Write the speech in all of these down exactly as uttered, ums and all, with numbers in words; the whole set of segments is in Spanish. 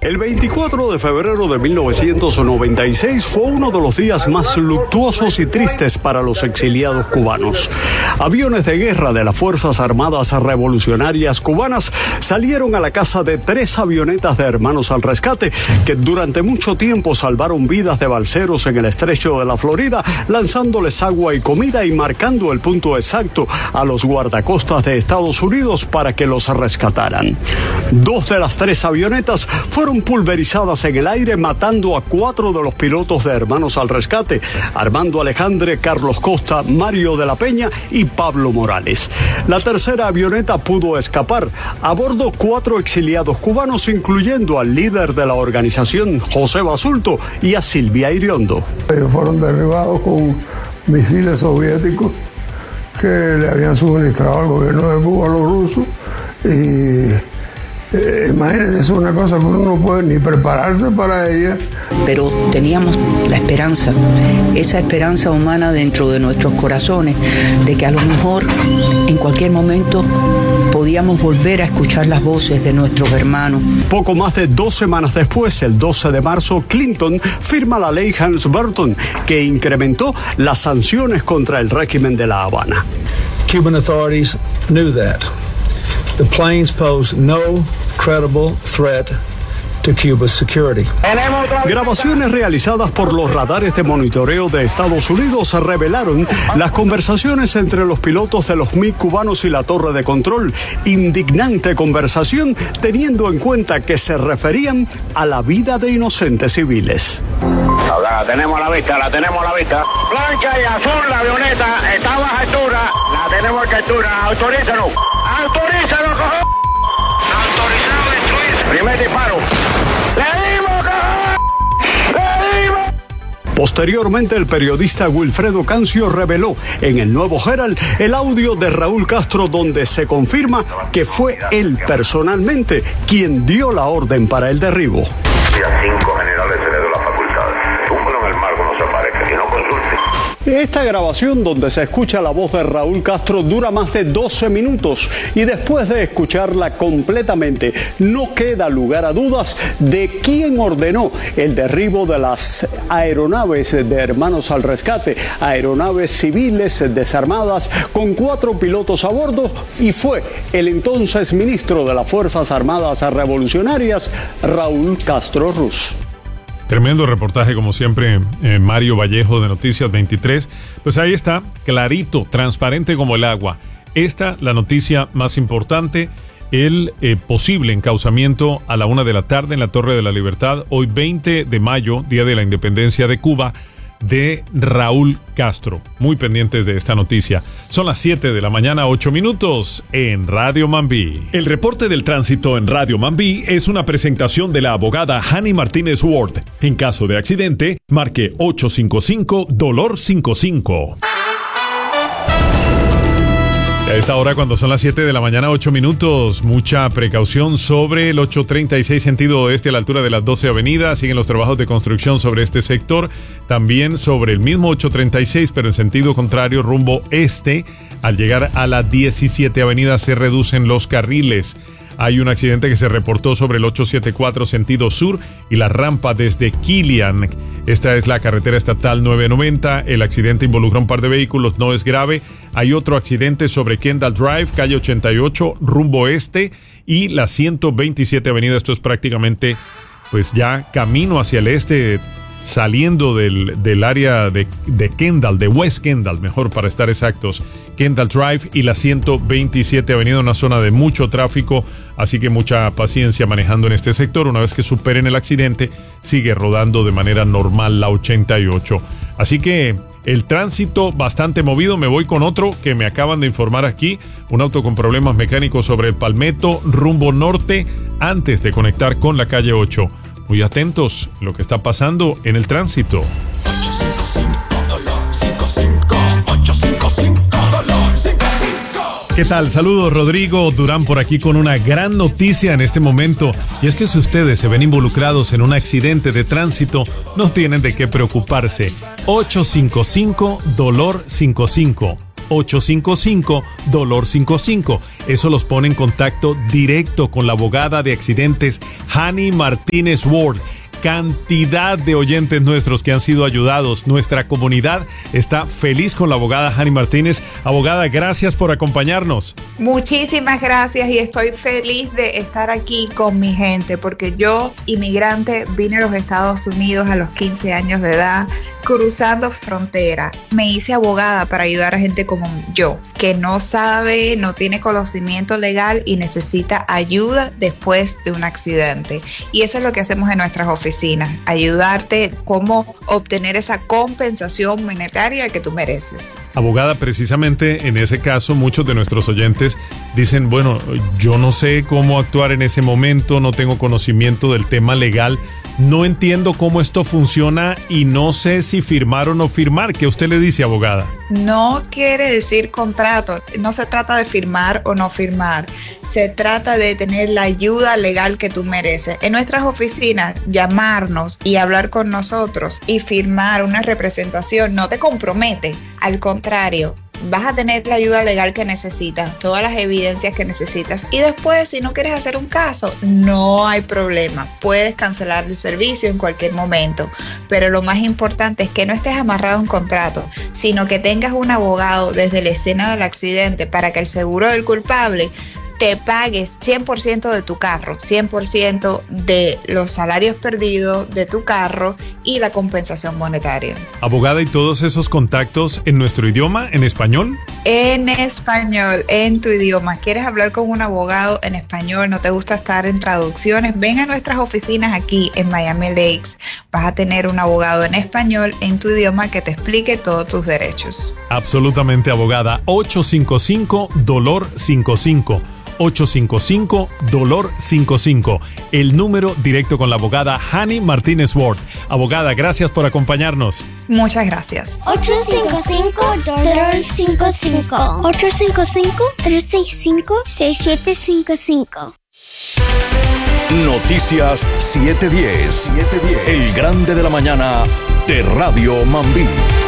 El veinticuatro de febrero de mil novecientos noventa y seis fue uno de los días más luctuosos y tristes para los exiliados cubanos. Aviones de guerra de las Fuerzas Armadas Revolucionarias Cubanas salieron a la caza de tres avionetas de Hermanos al Rescate que durante mucho tiempo salvaron vidas de balseros en el estrecho de la Florida, lanzándoles agua y comida y marcando el punto exacto a los guardacostas de Estados Unidos para que los rescataran. Dos de las tres avionetas fueron pulverizadas en el aire, matando a cuatro de los pilotos de Hermanos al Rescate: Armando Alejandre, Carlos Costa, Mario de la Peña y Pablo Morales. La tercera avioneta pudo escapar. A bordo, cuatro exiliados cubanos, incluyendo al líder de la organización, José Basulto, y a Silvia Iriondo. Ellos fueron derribados con misiles soviéticos que le habían suministrado al gobierno de Cuba a los rusos y Eh, imagínense, es una cosa que uno no puede ni prepararse para ella. Pero teníamos la esperanza, esa esperanza humana dentro de nuestros corazones, de que a lo mejor en cualquier momento podíamos volver a escuchar las voces de nuestros hermanos. Poco más de dos semanas después, el doce de marzo, Clinton firma la ley Helms-Burton, que incrementó las sanciones contra el régimen de La Habana. Cuban authorities knew that. The planes pose no credible threat to Cuba's security. Grabaciones realizadas por los radares de monitoreo de Estados Unidos revelaron las conversaciones entre los pilotos de los M I G cubanos y la torre de control. Indignante conversación, teniendo en cuenta que se referían a la vida de inocentes civiles. La tenemos a la vista, la tenemos a la vista. Blanca y azul, la avioneta está a baja altura. La tenemos a altura, autorízanos. Autorízanos, cojones. Autorizado destruir. Primer disparo. ¡Le dimos, cojones! ¡Le dimos! Posteriormente, el periodista Wilfredo Cancio reveló en el Nuevo Herald el audio de Raúl Castro, donde se confirma que fue él personalmente quien dio la orden para el derribo. Y a cinco generales se le dio la facultad. Túmbalo en el mar cuando se aparezca, que no consulte. Esta grabación, donde se escucha la voz de Raúl Castro, dura más de doce minutos y después de escucharla completamente no queda lugar a dudas de quién ordenó el derribo de las aeronaves de Hermanos al Rescate, aeronaves civiles desarmadas con cuatro pilotos a bordo, y fue el entonces ministro de las Fuerzas Armadas Revolucionarias, Raúl Castro Ruz. Tremendo reportaje, como siempre, eh, Mario Vallejo de Noticias veintitrés. Pues ahí está, clarito, transparente como el agua. Esta, la noticia más importante, el eh, posible encauzamiento a la una de la tarde en la Torre de la Libertad, hoy veinte de mayo, Día de la Independencia de Cuba, de Raúl Castro. Muy pendientes de esta noticia. Son las siete de la mañana, ocho minutos en Radio Mambí. El reporte del tránsito en Radio Mambí es una presentación de la abogada Hani Martínez Ward. En caso de accidente, marque ocho cinco cinco dolor cincuenta y cinco. A esta hora, cuando son las siete de la mañana, ocho minutos, mucha precaución sobre el ocho treinta y seis sentido oeste a la altura de las doce avenidas. Siguen los trabajos de construcción sobre este sector. También sobre el mismo ocho treinta y seis, pero en sentido contrario, rumbo este. Al llegar a la diecisiete avenida se reducen los carriles. Hay un accidente que se reportó sobre el ocho setenta y cuatro sentido sur y la rampa desde Kilian. Esta es la carretera estatal nueve noventa. El accidente involucró un par de vehículos, no es grave. Hay otro accidente sobre Kendall Drive, calle ochenta y ocho, rumbo este, y la ciento veintisiete avenida. Esto es prácticamente, pues ya camino hacia el este, saliendo del, del área de, de Kendall, de West Kendall, mejor para estar exactos. Kendall Drive y la ciento veintisiete avenida, una zona de mucho tráfico, así que mucha paciencia manejando en este sector. Una vez que superen el accidente, sigue rodando de manera normal la ochenta y ocho. Así que el tránsito bastante movido. Me voy con otro que me acaban de informar aquí. Un auto con problemas mecánicos sobre el Palmetto, rumbo norte, antes de conectar con la calle ocho. Muy atentos a lo que está pasando en el tránsito. ¿Qué tal? Saludos, Rodrigo Durán por aquí con una gran noticia en este momento. Y es que si ustedes se ven involucrados en un accidente de tránsito, no tienen de qué preocuparse. ocho cinco cinco dolor cincuenta y cinco. ocho cinco cinco, dolor cinco cinco. Eso los pone en contacto directo con la abogada de accidentes Hani Martínez Ward. Cantidad de oyentes nuestros que han sido ayudados. Nuestra comunidad está feliz con la abogada Hani Martínez. Abogada, gracias por acompañarnos. Muchísimas gracias y estoy feliz de estar aquí con mi gente porque yo, inmigrante, vine a los Estados Unidos a los quince años de edad, cruzando frontera. Me hice abogada para ayudar a gente como yo, que no sabe, no tiene conocimiento legal y necesita ayuda después de un accidente. Y eso es lo que hacemos en nuestras oficinas, ayudarte cómo obtener esa compensación monetaria que tú mereces. Abogada, precisamente en ese caso, muchos de nuestros oyentes dicen, bueno, yo no sé cómo actuar en ese momento, no tengo conocimiento del tema legal, no entiendo cómo esto funciona y no sé si firmar o no firmar. ¿Qué usted le dice, abogada? No quiere decir contrato, no se trata de firmar o no firmar, se trata de tener la ayuda legal que tú mereces. En nuestras oficinas, llamarnos y hablar con nosotros y firmar una representación no te compromete, al contrario, vas a tener la ayuda legal que necesitas, todas las evidencias que necesitas y después, si no quieres hacer un caso, no hay problema, puedes cancelar el servicio en cualquier momento, pero lo más importante es que no estés amarrado a un contrato, sino que tengas un abogado desde la escena del accidente para que el seguro del culpable te pagues cien por ciento de tu carro, cien por ciento de los salarios perdidos de tu carro y la compensación monetaria. Abogada, ¿y todos esos contactos en nuestro idioma, en español? En español, en tu idioma. ¿Quieres hablar con un abogado en español? ¿No te gusta estar en traducciones? Ven a nuestras oficinas aquí en Miami Lakes. Vas a tener un abogado en español en tu idioma que te explique todos tus derechos. Absolutamente, abogada. ocho cinco cinco, dolor cinco cinco. ocho cinco cinco, dolor cinco cinco. El número directo con la abogada Hani Martínez Ward. Abogada, gracias por acompañarnos. Muchas gracias. ocho cinco cinco, dolor cinco cinco. ocho cinco cinco, tres seis cinco, seis siete cinco cinco. Noticias siete diez. El grande de la mañana de Radio Mambí.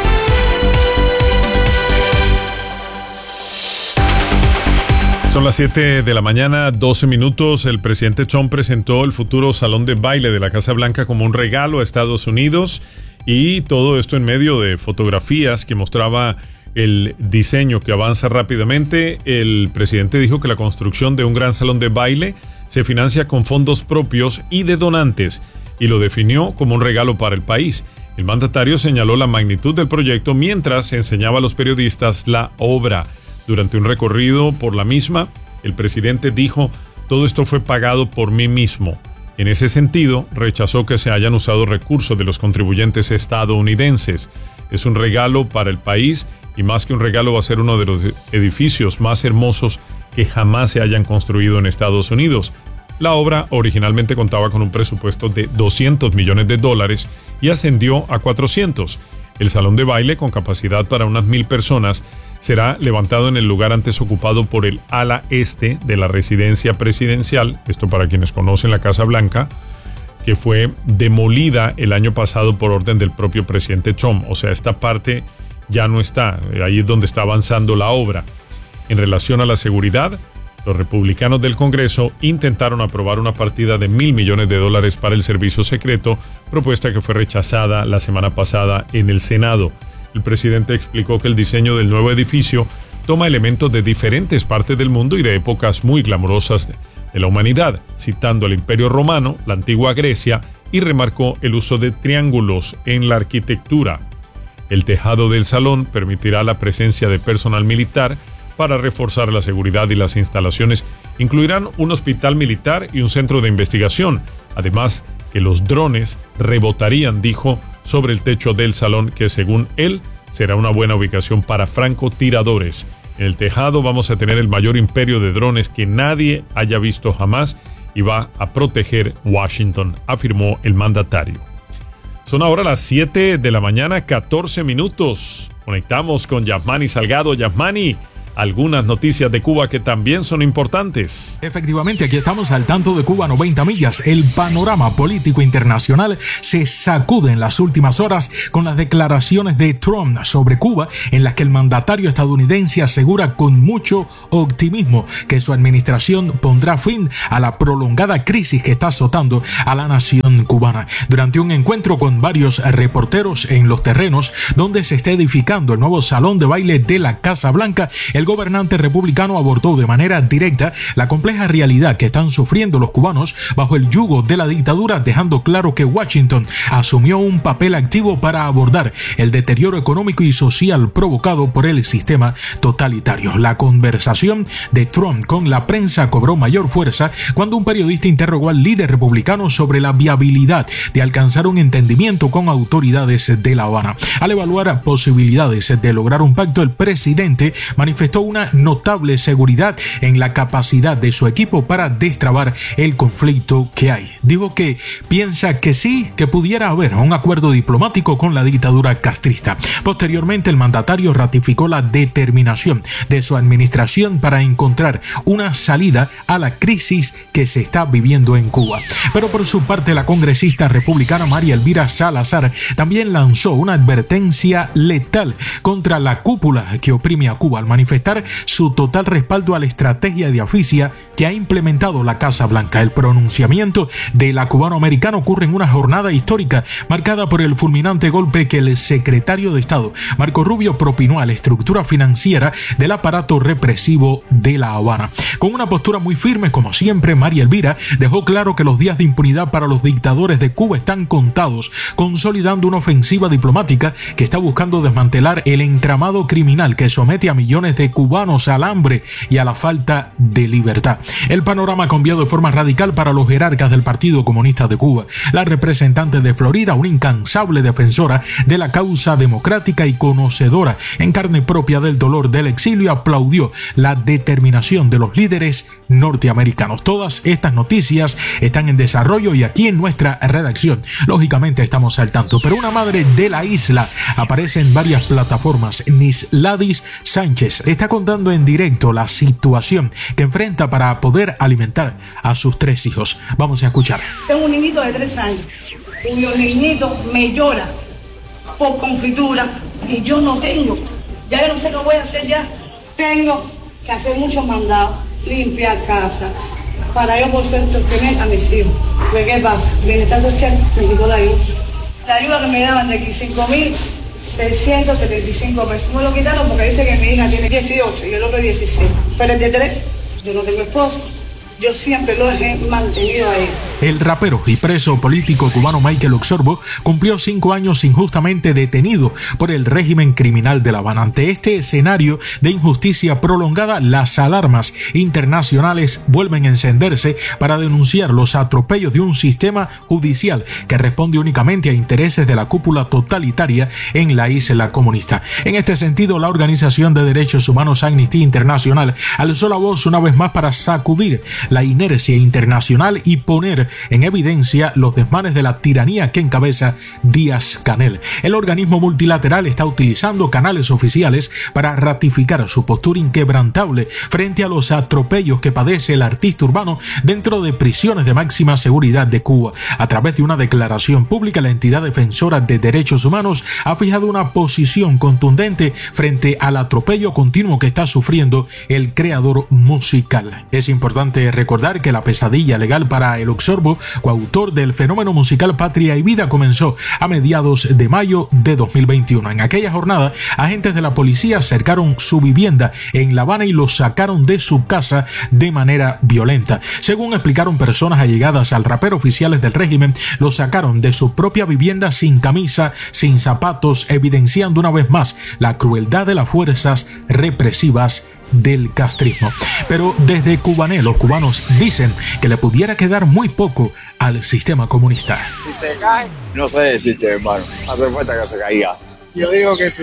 Son las siete de la mañana, doce minutos. El presidente Trump presentó el futuro salón de baile de la Casa Blanca como un regalo a Estados Unidos y todo esto en medio de fotografías que mostraba el diseño que avanza rápidamente. El presidente dijo que la construcción de un gran salón de baile se financia con fondos propios y de donantes y lo definió como un regalo para el país. El mandatario señaló la magnitud del proyecto mientras enseñaba a los periodistas la obra. Durante un recorrido por la misma, el presidente dijo, todo esto fue pagado por mí mismo. En ese sentido, rechazó que se hayan usado recursos de los contribuyentes estadounidenses. Es un regalo para el país y más que un regalo va a ser uno de los edificios más hermosos que jamás se hayan construido en Estados Unidos. La obra originalmente contaba con un presupuesto de doscientos millones de dólares y ascendió a cuatrocientos. El salón de baile, con capacidad para unas mil personas, será levantado en el lugar antes ocupado por el ala este de la residencia presidencial, esto para quienes conocen la Casa Blanca, que fue demolida el año pasado por orden del propio presidente Trump. O sea, esta parte ya no está, ahí es donde está avanzando la obra. En relación a la seguridad, los republicanos del Congreso intentaron aprobar una partida de mil millones de dólares para el servicio secreto, propuesta que fue rechazada la semana pasada en el Senado. El presidente explicó que el diseño del nuevo edificio toma elementos de diferentes partes del mundo y de épocas muy glamorosas de la humanidad, citando al Imperio Romano, la antigua Grecia, y remarcó el uso de triángulos en la arquitectura. El tejado del salón permitirá la presencia de personal militar para reforzar la seguridad y las instalaciones incluirán un hospital militar y un centro de investigación. Además, que los drones rebotarían, dijo, sobre el techo del salón, que según él será una buena ubicación para francotiradores. En el tejado vamos a tener el mayor imperio de drones que nadie haya visto jamás y va a proteger Washington, afirmó el mandatario. Son ahora las siete de la mañana, catorce minutos. Conectamos con Yasmani Salgado. Yasmani, algunas noticias de Cuba que también son importantes. Efectivamente, aquí estamos al tanto de Cuba noventa millas. El panorama político internacional se sacude en las últimas horas con las declaraciones de Trump sobre Cuba, en las que el mandatario estadounidense asegura con mucho optimismo que su administración pondrá fin a la prolongada crisis que está azotando a la nación cubana. Durante un encuentro con varios reporteros en los terrenos donde se está edificando el nuevo salón de baile de la Casa Blanca, el gobernante republicano abordó de manera directa la compleja realidad que están sufriendo los cubanos bajo el yugo de la dictadura, dejando claro que Washington asumió un papel activo para abordar el deterioro económico y social provocado por el sistema totalitario. La conversación de Trump con la prensa cobró mayor fuerza cuando un periodista interrogó al líder republicano sobre la viabilidad de alcanzar un entendimiento con autoridades de La Habana. Al evaluar posibilidades de lograr un pacto, el presidente manifestó una notable seguridad en la capacidad de su equipo para destrabar el conflicto que hay. Dijo que piensa que sí, que pudiera haber un acuerdo diplomático con la dictadura castrista. Posteriormente, el mandatario ratificó la determinación de su administración para encontrar una salida a la crisis que se está viviendo en Cuba. Pero por su parte, la congresista republicana María Elvira Salazar también lanzó una advertencia letal contra la cúpula que oprime a Cuba al manifestar su total respaldo a la estrategia de asfixia que ha implementado la Casa Blanca. El pronunciamiento de la cubano-americana ocurre en una jornada histórica marcada por el fulminante golpe que el secretario de Estado Marco Rubio propinó a la estructura financiera del aparato represivo de La Habana. Con una postura muy firme, como siempre, María Elvira dejó claro que los días de impunidad para los dictadores de Cuba están contados, consolidando una ofensiva diplomática que está buscando desmantelar el entramado criminal que somete a millones de cubanos al hambre y a la falta de libertad. El panorama ha cambiado de forma radical para los jerarcas del Partido Comunista de Cuba. La representante de Florida, una incansable defensora de la causa democrática y conocedora en carne propia del dolor del exilio, aplaudió la determinación de los líderes norteamericanos. Todas estas noticias están en desarrollo y aquí en nuestra redacción, lógicamente, estamos al tanto. Pero una madre de la isla aparece en varias plataformas. Nisladis Sánchez está contando en directo la situación que enfrenta para poder alimentar a sus tres hijos. Vamos a escuchar. Tengo un niñito de tres años, cuyo niñito me llora por confitura y yo no tengo. Ya yo no sé qué voy a hacer ya. Tengo que hacer muchos mandados, limpiar casa, para yo poder sostener a mis hijos. Pues, ¿qué pasa? Bienestar social me quitó la ayuda. La ayuda que me daban de cinco mil seiscientos setenta y cinco pesos. Me lo quitaron porque dice que mi hija tiene dieciocho y el otro dieciséis. Pero el de tres, yo no tengo esposo. Yo siempre lo he mantenido ahí. El rapero y preso político cubano Michael Osorbo cumplió cinco años injustamente detenido por el régimen criminal de La Habana. Ante este escenario de injusticia prolongada, las alarmas internacionales vuelven a encenderse para denunciar los atropellos de un sistema judicial que responde únicamente a intereses de la cúpula totalitaria en la isla comunista. En este sentido, la Organización de Derechos Humanos Amnistía Internacional alzó la voz una vez más para sacudir la inercia internacional y poner en evidencia los desmanes de la tiranía que encabeza Díaz-Canel. El organismo multilateral está utilizando canales oficiales para ratificar su postura inquebrantable frente a los atropellos que padece el artista urbano dentro de prisiones de máxima seguridad de Cuba. A través de una declaración pública, la entidad defensora de derechos humanos ha fijado una posición contundente frente al atropello continuo que está sufriendo el creador musical. Es importante recordar que la pesadilla legal para el Osorbo, coautor del fenómeno musical Patria y Vida, comenzó a mediados de mayo de dos mil veintiuno. En aquella jornada, agentes de la policía cercaron su vivienda en La Habana y lo sacaron de su casa de manera violenta. Según explicaron personas allegadas al rapero, oficiales del régimen lo sacaron de su propia vivienda sin camisa, sin zapatos, evidenciando una vez más la crueldad de las fuerzas represivas del castrismo. Pero desde Cubané, los cubanos dicen que le pudiera quedar muy poco al sistema comunista. Si se cae, no sé decirte, hermano. Hace falta que se caiga. Yo digo que sí.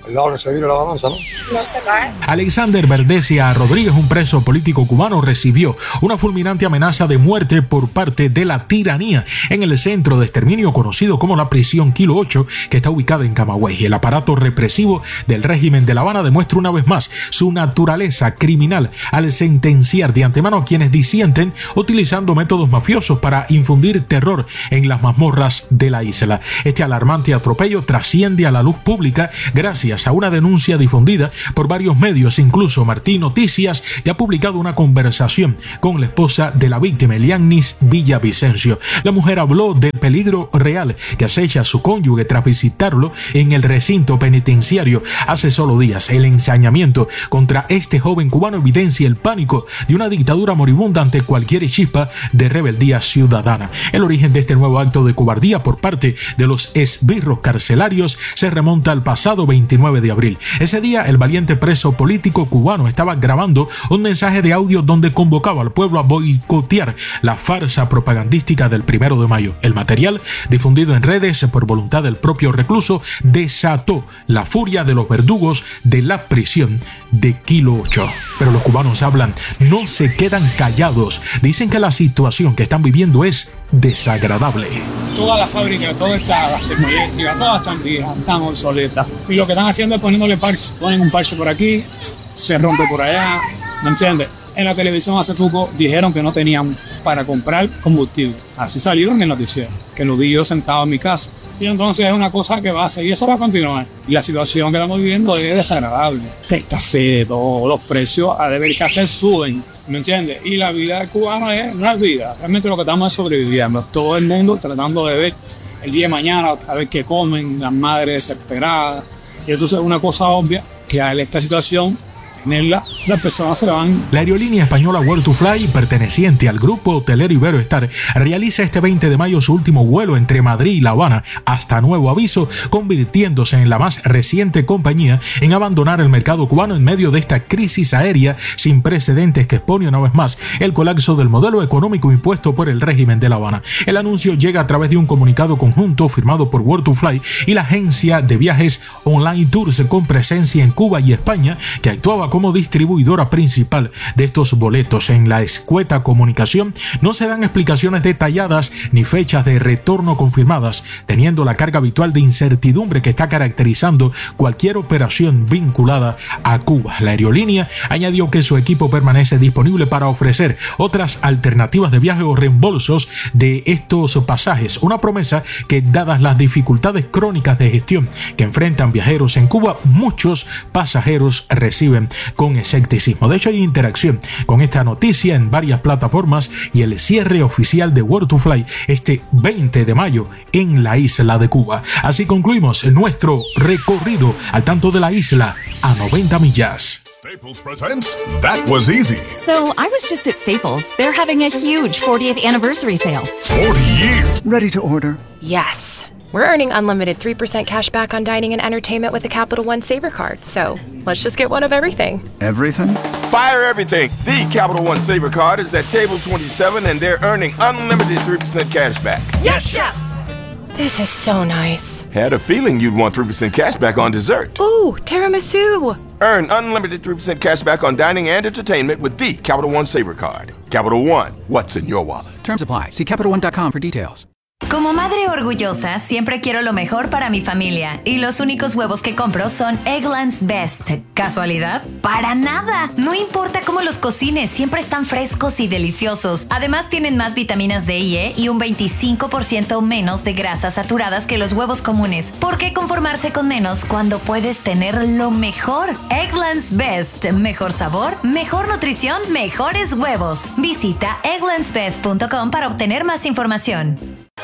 el lado que se vire la balanza, ¿no? No se cae. Alexander Verdesia Rodríguez, un preso político cubano, recibió una fulminante amenaza de muerte por parte de la tiranía en el centro de exterminio conocido como la prisión Kilo ocho, que está ubicada en Camagüey. El aparato represivo del régimen de La Habana demuestra una vez más su naturaleza criminal al sentenciar de antemano a quienes disienten, utilizando métodos mafiosos para infundir terror en las mazmorras de la isla. Este alarmante atropello trasciende a la luz pública gracias a una denuncia difundida por varios medios. Incluso Martín Noticias ya ha publicado una conversación con la esposa de la víctima, Elianis Villavicencio. La mujer habló del peligro real que acecha a su cónyuge tras visitarlo en el recinto penitenciario hace solo días. El ensañamiento contra este joven cubano evidencia el pánico de una dictadura moribunda ante cualquier chispa de rebeldía ciudadana. El origen de este nuevo acto de cobardía por parte de los esbirros carcelarios se remonta al pasado veintinueve de abril. Ese día, el valiente preso político cubano estaba grabando un mensaje de audio donde convocaba al pueblo a boicotear la farsa propagandística del primero de mayo. El material, difundido en redes por voluntad del propio recluso, desató la furia de los verdugos de la prisión de Kilo ocho. Pero los cubanos hablan, no se quedan callados. Dicen que la situación que están viviendo es desagradable. Todas las fábricas, todas estas termoeléctricas, todas están viejas, están obsoletas. Y lo que están haciendo es poniéndole parche. Ponen un parche por aquí, se rompe por allá, ¿me entiendes? En la televisión hace poco dijeron que no tenían para comprar combustible. Así salieron en el noticiero, que lo vi yo sentado en mi casa. Y entonces es una cosa que va a seguir, eso va a continuar. Y la situación que estamos viviendo es desagradable. Escasez de todo, los precios a deber que hacer suben, ¿me entiendes? Y la vida del cubano es, no es vida, realmente lo que estamos es sobreviviendo. Todo el mundo tratando de ver el día de mañana, a ver qué comen, las madres desesperadas. Y entonces es una cosa obvia que a esta situación, tenerla, las personas se la van. La aerolínea española World to Fly, perteneciente al grupo hotelero Iberoestar, realiza este veinte de mayo su último vuelo entre Madrid y La Habana hasta nuevo aviso, convirtiéndose en la más reciente compañía en abandonar el mercado cubano en medio de esta crisis aérea sin precedentes que expone una vez más el colapso del modelo económico impuesto por el régimen de La Habana. El anuncio llega a través de un comunicado conjunto firmado por World to Fly y la agencia de viajes Online Tours con presencia en Cuba y España, que actuaba como distribuidora principal de estos boletos. En la escueta comunicación no se dan explicaciones detalladas ni fechas de retorno confirmadas, teniendo la carga habitual de incertidumbre que está caracterizando cualquier operación vinculada a Cuba. La aerolínea añadió que su equipo permanece disponible para ofrecer otras alternativas de viaje o reembolsos de estos pasajes, una promesa que, dadas las dificultades crónicas de gestión que enfrentan viajeros en Cuba, muchos pasajeros reciben con escepticismo. De hecho, hay interacción con esta noticia en varias plataformas y el cierre oficial de World to Fly este veinte de mayo en la isla de Cuba. Así concluimos nuestro recorrido al tanto de la isla a noventa millas. Staples presents That Was Easy. So I was just at Staples. They're having a huge fortieth anniversary sale. forty years. Ready to order? Yes. We're earning unlimited three percent cash back on dining and entertainment with the Capital One Saver card. So let's just get one of everything. Everything? Fire everything. The Capital One Saver card is at table twenty-seven and they're earning unlimited three percent cash back. Yes, Chef! This is so nice. Had a feeling you'd want three percent cash back on dessert. Ooh, tiramisu. Earn unlimited three percent cash back on dining and entertainment with the Capital One Saver card. Capital One, what's in your wallet? Terms apply. See Capital One dot com for details. Como madre orgullosa, siempre quiero lo mejor para mi familia y los únicos huevos que compro son Eggland's Best. ¿Casualidad? ¡Para nada! No importa cómo los cocines, siempre están frescos y deliciosos. Además tienen más vitaminas D y E y un veinticinco por ciento menos de grasas saturadas que los huevos comunes. ¿Por qué conformarse con menos cuando puedes tener lo mejor? Eggland's Best. Mejor sabor, mejor nutrición, mejores huevos. Visita egglands best punto com para obtener más información.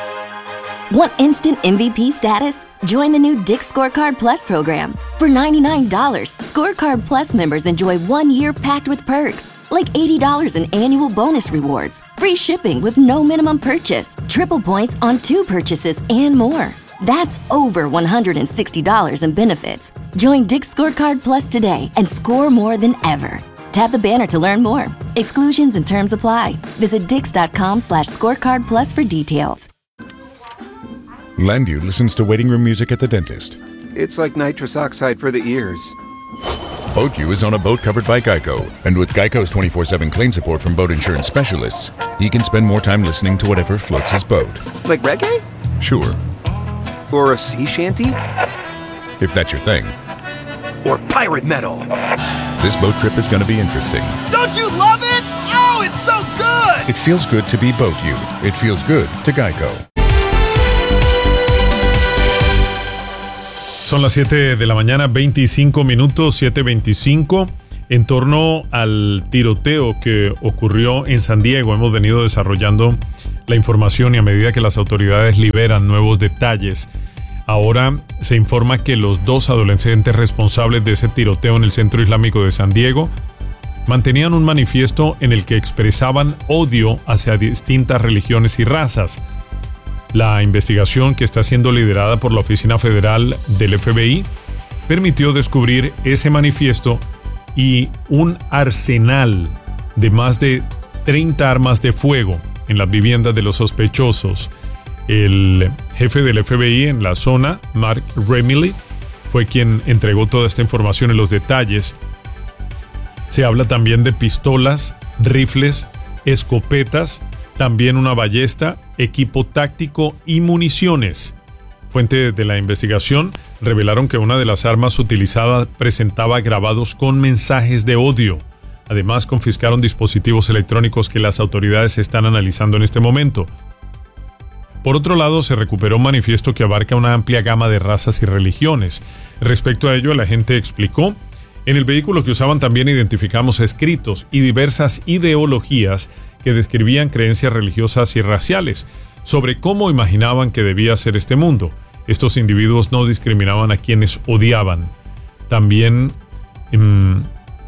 Want instant M V P status? Join the new Dick's Scorecard Plus program. For ninety-nine dollars, Scorecard Plus members enjoy one year packed with perks, like eighty dollars in annual bonus rewards, free shipping with no minimum purchase, triple points on two purchases, and more. That's over one hundred sixty dollars in benefits. Join Dick's Scorecard Plus today and score more than ever. Tap the banner to learn more. Exclusions and terms apply. Visit dix.com slash scorecard plus for details. Lendu listens to waiting room music at the dentist. It's like nitrous oxide for the ears. BoatU is on a boat covered by Geico. And with Geico's twenty-four seven claim support from boat insurance specialists, he can spend more time listening to whatever floats his boat. Like reggae? Sure. Or a sea shanty? If that's your thing. Or pirate metal. This boat trip is going to be interesting. Don't you love it? Oh, it's so good! It feels good to be BoatU. It feels good to Geico. Son las siete de la mañana, veinticinco minutos, siete veinticinco. En torno al tiroteo que ocurrió en San Diego, hemos venido desarrollando la información y a medida que las autoridades liberan nuevos detalles, ahora se informa que los dos adolescentes responsables de ese tiroteo en el Centro Islámico de San Diego mantenían un manifiesto en el que expresaban odio hacia distintas religiones y razas. La investigación, que está siendo liderada por la Oficina Federal del F B I, permitió descubrir ese manifiesto y un arsenal de más de treinta armas de fuego en las viviendas de los sospechosos. El jefe del F B I en la zona, Mark Remilly, fue quien entregó toda esta información en los detalles. Se habla también de pistolas, rifles, escopetas, también una ballesta, equipo táctico y municiones. Fuentes de la investigación revelaron que una de las armas utilizadas presentaba grabados con mensajes de odio. Además, confiscaron dispositivos electrónicos que las autoridades están analizando en este momento. Por otro lado, se recuperó un manifiesto que abarca una amplia gama de razas y religiones. Respecto a ello, el agente explicó: en el vehículo que usaban también identificamos escritos y diversas ideologías que describían creencias religiosas y raciales sobre cómo imaginaban que debía ser este mundo. Estos individuos no discriminaban a quienes odiaban. También mmm,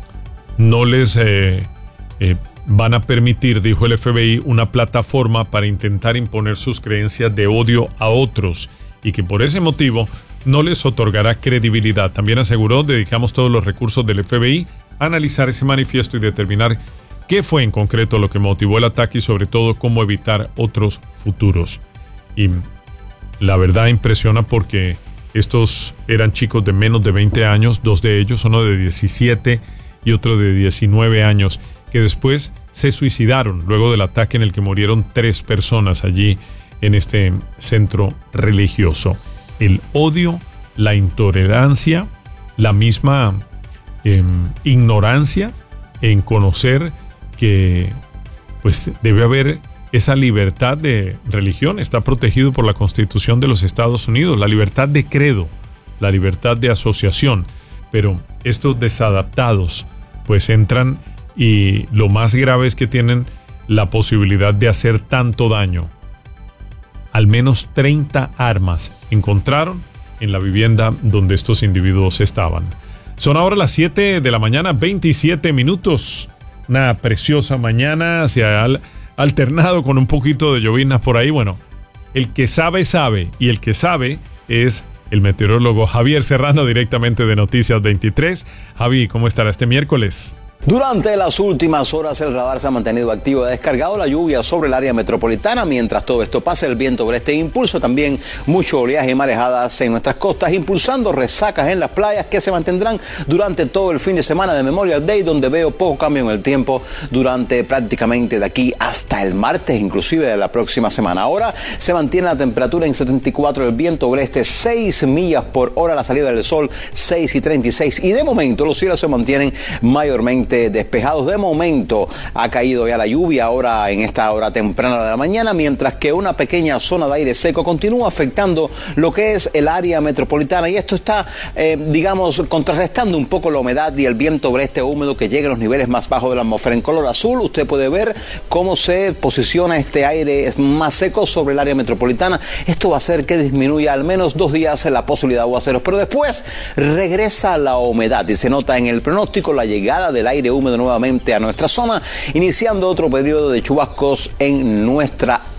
no les eh, eh, van a permitir, dijo el F B I, una plataforma para intentar imponer sus creencias de odio a otros y que por ese motivo no les otorgará credibilidad. También aseguró: dedicamos todos los recursos del F B I a analizar ese manifiesto y determinar qué fue en concreto lo que motivó el ataque y sobre todo cómo evitar otros futuros. Y la verdad impresiona porque estos eran chicos de menos de veinte años, dos de ellos, uno de diecisiete y otro de diecinueve años, que después se suicidaron luego del ataque en el que murieron tres personas allí en este centro religioso. El odio, la intolerancia, la misma eh, ignorancia en conocer que pues debe haber esa libertad de religión. Está protegido por la Constitución de los Estados Unidos, la libertad de credo, la libertad de asociación, pero estos desadaptados pues entran y lo más grave es que tienen la posibilidad de hacer tanto daño. Al menos treinta armas encontraron en la vivienda donde estos individuos estaban. Son ahora las siete de la mañana, veintisiete minutos. Una preciosa mañana, se ha alternado con un poquito de lloviznas por ahí. Bueno, el que sabe, sabe. Y el que sabe es el meteorólogo Javier Serrano, directamente de Noticias veintitrés. Javi, ¿cómo estará este miércoles? Durante las últimas horas el radar se ha mantenido activo, ha descargado la lluvia sobre el área metropolitana. Mientras todo esto pasa, el viento por este impulso también mucho oleaje y marejadas en nuestras costas, impulsando resacas en las playas que se mantendrán durante todo el fin de semana de Memorial Day, donde veo poco cambio en el tiempo durante prácticamente de aquí hasta el martes, inclusive de la próxima semana. Ahora se mantiene la temperatura en setenta y cuatro, el viento oeste seis millas por hora, la salida del sol seis y treinta y seis, y de momento los cielos se mantienen mayormente despejados. De momento ha caído ya la lluvia ahora en esta hora temprana de la mañana, mientras que una pequeña zona de aire seco continúa afectando lo que es el área metropolitana, y esto está eh, digamos contrarrestando un poco la humedad y el viento oeste húmedo que llega a los niveles más bajos de la atmósfera. En color azul usted puede ver cómo se posiciona este aire más seco sobre el área metropolitana. Esto va a hacer que disminuya al menos dos días la posibilidad de aguaceros, pero después regresa la humedad y se nota en el pronóstico la llegada del aire húmedo nuevamente a nuestra zona, iniciando otro periodo de chubascos en nuestra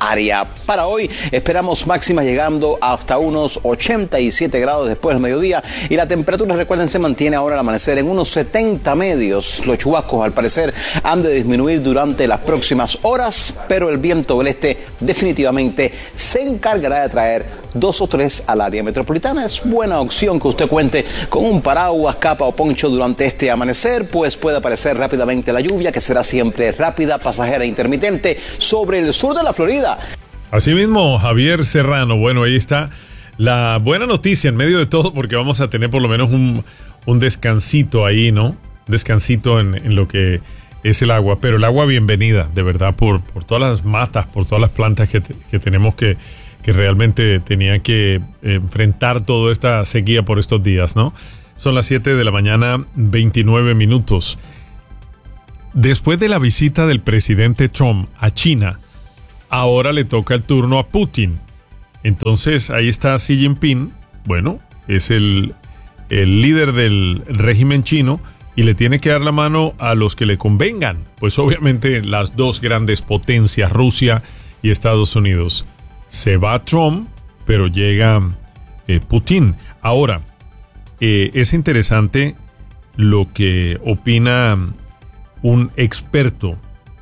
área. Para hoy esperamos máximas llegando hasta unos ochenta y siete grados después del mediodía y la temperatura, recuerden, se mantiene ahora al amanecer en unos setenta medios. Los chubascos al parecer han de disminuir durante las próximas horas, pero el viento del este definitivamente se encargará de traer dos o tres al área metropolitana. Es buena opción que usted cuente con un paraguas, capa o poncho durante este amanecer, pues puede aparecer rápidamente la lluvia, que será siempre rápida, pasajera e intermitente sobre el sur de la Florida. Asimismo, Javier Serrano, bueno, ahí está la buena noticia en medio de todo, porque vamos a tener por lo menos un, un descansito ahí, ¿no? Descansito en, en lo que es el agua, pero el agua bienvenida, de verdad, por, por todas las matas, por todas las plantas que, que tenemos que, que realmente tenían que enfrentar toda esta sequía por estos días, ¿no? Son las siete de la mañana, veintinueve minutos. Después de la visita del presidente Trump a China, ahora le toca el turno a Putin. Entonces, ahí está Xi Jinping, bueno, es el, el líder del régimen chino, y le tiene que dar la mano a los que le convengan. Pues obviamente las dos grandes potencias, Rusia y Estados Unidos. Se va Trump, pero llega eh, Putin. Ahora, eh, es interesante lo que opina un experto,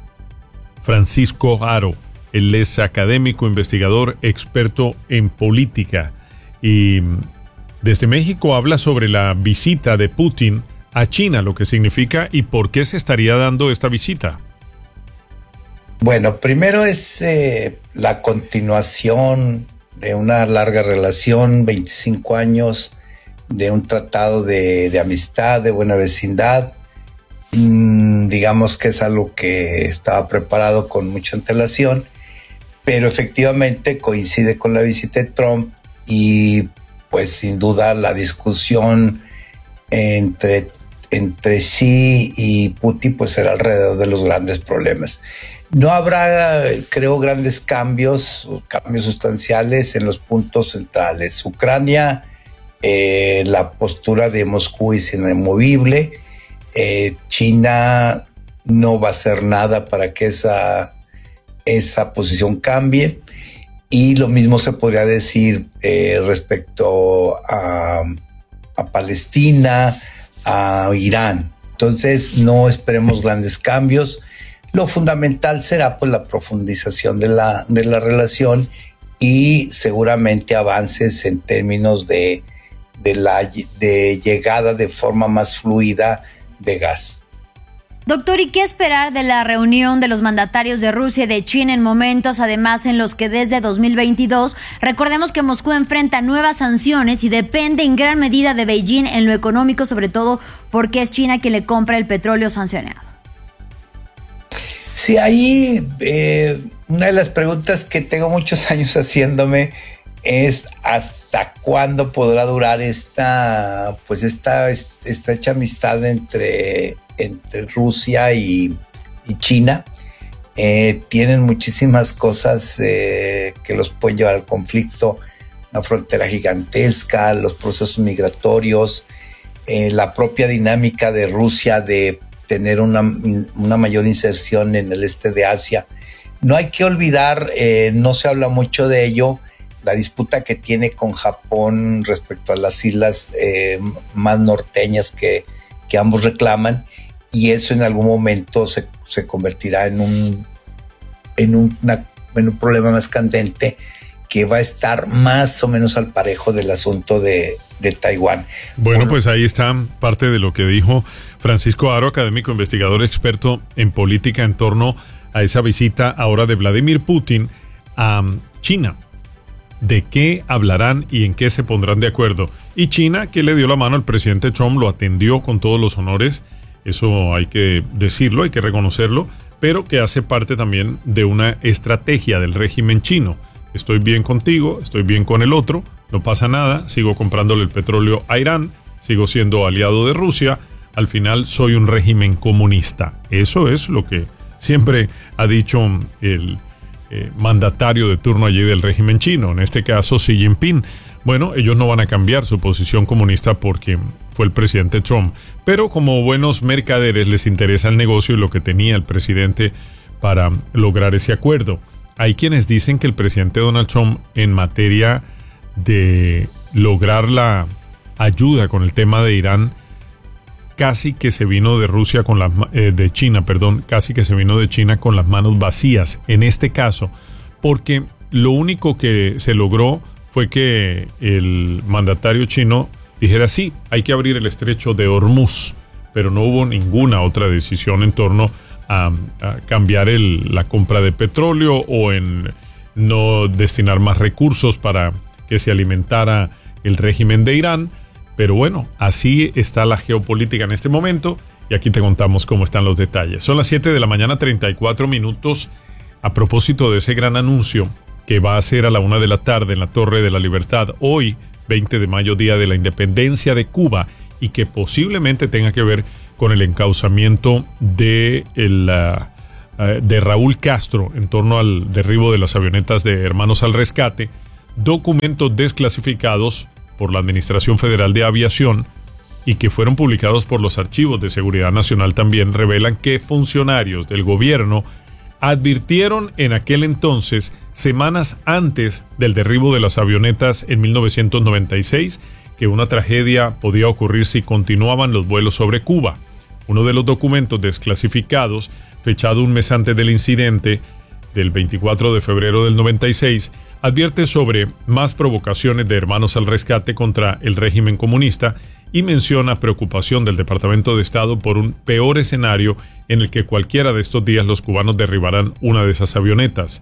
Francisco Haro. Él es académico, investigador, experto en política. Y desde México habla sobre la visita de Putin a China, lo que significa y por qué se estaría dando esta visita. Bueno, primero es eh, la continuación de una larga relación, veinticinco años de un tratado de, de amistad, de buena vecindad. Mm, digamos que es algo que estaba preparado con mucha antelación, pero efectivamente coincide con la visita de Trump y pues sin duda la discusión entre entre Xi y Putin pues será alrededor de los grandes problemas. No habrá, creo, grandes cambios, cambios sustanciales en los puntos centrales. Ucrania, eh, la postura de Moscú es inamovible. Eh, China no va a hacer nada para que esa, esa posición cambie. Y lo mismo se podría decir eh, respecto a, a Palestina, a Irán. Entonces no esperemos grandes cambios. Lo fundamental será pues la profundización de la, de la relación y seguramente avances en términos de, de la de llegada de forma más fluida de gas. Doctor, ¿y qué esperar de la reunión de los mandatarios de Rusia y de China en momentos, además, en los que desde dos mil veintidós, recordemos que Moscú enfrenta nuevas sanciones y depende en gran medida de Beijing en lo económico, sobre todo porque es China quien le compra el petróleo sancionado? Sí, ahí eh, una de las preguntas que tengo muchos años haciéndome es hasta cuándo podrá durar esta, pues esta estrecha amistad entre entre Rusia y, y China. Eh, tienen muchísimas cosas eh, que los pueden llevar al conflicto, una frontera gigantesca, los procesos migratorios, eh, la propia dinámica de Rusia de tener una, una mayor inserción en el este de Asia. No hay que olvidar, eh, no se habla mucho de ello, la disputa que tiene con Japón respecto a las islas eh, más norteñas que, que ambos reclaman, y eso en algún momento se, se convertirá en un, en, una, en un problema más candente que va a estar más o menos al parejo del asunto de, de Taiwán. Bueno, Por... pues ahí está parte de lo que dijo Francisco Haro, académico, investigador, experto en política en torno a esa visita ahora de Vladimir Putin a China. ¿De qué hablarán y en qué se pondrán de acuerdo? Y China, que le dio la mano al presidente Trump, lo atendió con todos los honores. Eso hay que decirlo, hay que reconocerlo, pero que hace parte también de una estrategia del régimen chino. Estoy bien contigo, estoy bien con el otro, no pasa nada, sigo comprándole el petróleo a Irán, sigo siendo aliado de Rusia, al final soy un régimen comunista. Eso es lo que siempre ha dicho el eh, mandatario de turno allí del régimen chino, en este caso Xi Jinping. Bueno, ellos no van a cambiar su posición comunista porque fue el presidente Trump, pero como buenos mercaderes les interesa el negocio y lo que tenía el presidente para lograr ese acuerdo. hay quienes dicen que el presidente Donald Trump, en materia de lograr la ayuda con el tema de Irán, casi que se vino de Rusia con las eh, de China, perdón, casi que se vino de China con las manos vacías en este caso, porque lo único que se logró fue que el mandatario chino dijera sí, hay que abrir el estrecho de Hormuz, pero no hubo ninguna otra decisión en torno a, a cambiar el, la compra de petróleo o en no destinar más recursos para que se alimentara el régimen de Irán. Pero bueno, así está la geopolítica en este momento y aquí te contamos cómo están los detalles. Son las siete de la mañana, treinta y cuatro minutos. A propósito de ese gran anuncio que va a ser a la una de la tarde en la Torre de la Libertad, hoy, veinte de mayo, Día de la Independencia de Cuba, y que posiblemente tenga que ver con el encauzamiento de, el, uh, uh, de Raúl Castro en torno al derribo de las avionetas de Hermanos al Rescate, documentos desclasificados por la Administración Federal de Aviación y que fueron publicados por los archivos de Seguridad Nacional también revelan que funcionarios del gobierno advirtieron en aquel entonces, semanas antes del derribo de las avionetas en mil novecientos noventa y seis, que una tragedia podía ocurrir si continuaban los vuelos sobre Cuba. Uno de los documentos desclasificados, fechado un mes antes del incidente, del veinticuatro de febrero del noventa y seis, advierte sobre más provocaciones de Hermanos al Rescate contra el régimen comunista y menciona preocupación del Departamento de Estado por un peor escenario en el que cualquiera de estos días los cubanos derribarán una de esas avionetas.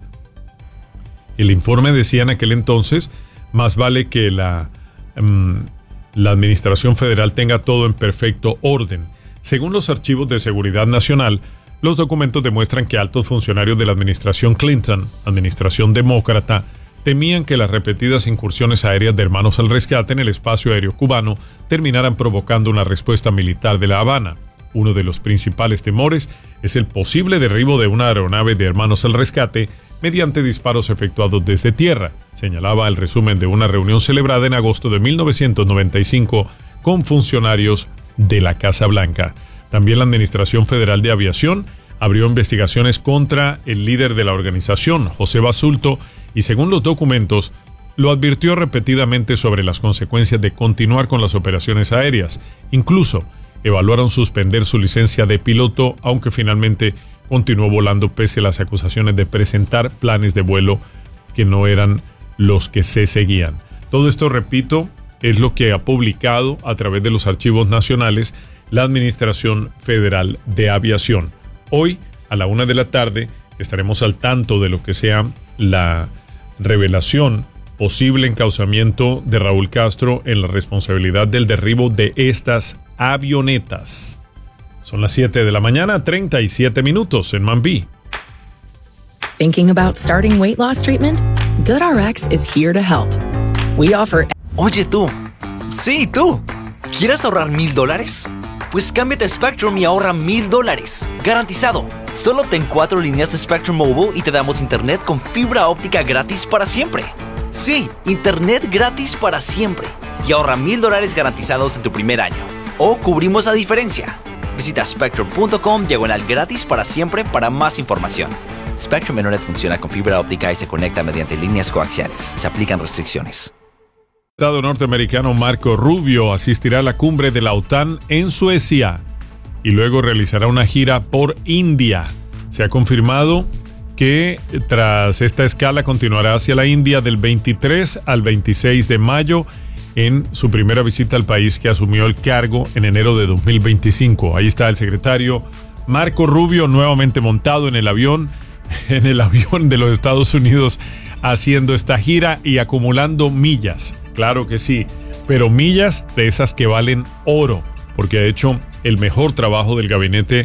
El informe decía en aquel entonces, más vale que la, um, la Administración Federal tenga todo en perfecto orden. Según los archivos de Seguridad Nacional, los documentos demuestran que altos funcionarios de la Administración Clinton, Administración Demócrata, temían que las repetidas incursiones aéreas de Hermanos al Rescate en el espacio aéreo cubano terminaran provocando una respuesta militar de La Habana. Uno de los principales temores es el posible derribo de una aeronave de Hermanos al Rescate mediante disparos efectuados desde tierra, señalaba el resumen de una reunión celebrada en agosto de mil novecientos noventa y cinco con funcionarios de la Casa Blanca. También la Administración Federal de Aviación abrió investigaciones contra el líder de la organización, José Basulto, y según los documentos, lo advirtió repetidamente sobre las consecuencias de continuar con las operaciones aéreas. Incluso evaluaron suspender su licencia de piloto, aunque finalmente continuó volando pese a las acusaciones de presentar planes de vuelo que no eran los que se seguían. Todo esto, repito, es lo que ha publicado a través de los archivos nacionales la Administración Federal de Aviación. Hoy, a la una de la tarde, estaremos al tanto de lo que sea la revelación, posible encauzamiento de Raúl Castro en la responsabilidad del derribo de estas avionetas. Son las siete de la mañana, treinta y siete minutos en Mambí. Thinking about starting weight loss treatment? GoodRx is here to help. We offer... Oye tú, sí tú, ¿quieres ahorrar mil dólares? Pues cámbiate a Spectrum y ahorra mil dólares, garantizado. Solo obtén cuatro líneas de Spectrum Mobile y te damos internet con fibra óptica gratis para siempre. Sí, internet gratis para siempre. Y ahorra mil dólares garantizados en tu primer año. O cubrimos la diferencia. Visita spectrum punto com diagonal gratis para siempre para más información. Spectrum Internet funciona con fibra óptica y se conecta mediante líneas coaxiales. Se aplican restricciones. El Estado norteamericano Marco Rubio asistirá a la cumbre de la OTAN en Suecia y luego realizará una gira por India. Se ha confirmado que tras esta escala continuará hacia la India del veintitrés al veintiséis de mayo en su primera visita al país que asumió el cargo en enero de dos mil veinticinco. Ahí está el secretario Marco Rubio nuevamente montado en el avión, en el avión de los Estados Unidos haciendo esta gira y acumulando millas. Claro que sí, pero millas de esas que valen oro, porque ha hecho el mejor trabajo del gabinete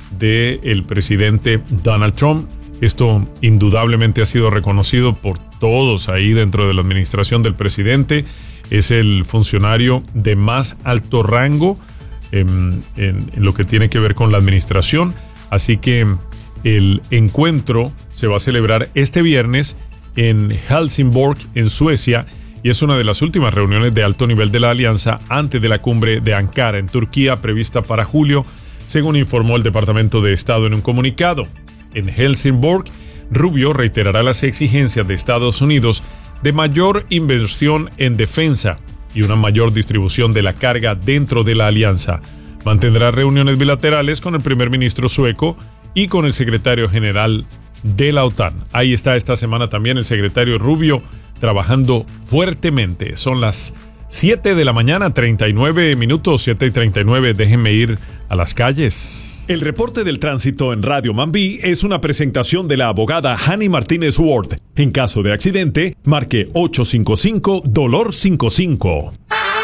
del presidente Donald Trump. Esto indudablemente ha sido reconocido por todos ahí dentro de la administración del presidente. Es el funcionario de más alto rango en, en, en lo que tiene que ver con la administración. Así que el encuentro se va a celebrar este viernes en Helsingborg, en Suecia, y es una de las últimas reuniones de alto nivel de la alianza antes de la cumbre de Ankara, en Turquía, prevista para julio, según informó el Departamento de Estado en un comunicado. En Helsingborg, Rubio reiterará las exigencias de Estados Unidos de mayor inversión en defensa y una mayor distribución de la carga dentro de la alianza. Mantendrá reuniones bilaterales con el primer ministro sueco y con el secretario general de la OTAN. Ahí está esta semana también el secretario Rubio trabajando fuertemente. Son las siete de la mañana, treinta y nueve minutos, siete y treinta y nueve. Déjenme ir a las calles. El reporte del tránsito en Radio Mambí es una presentación de la abogada Hani Martínez Ward. En caso de accidente, marque ocho cinco cinco, dolor cincuenta y cinco.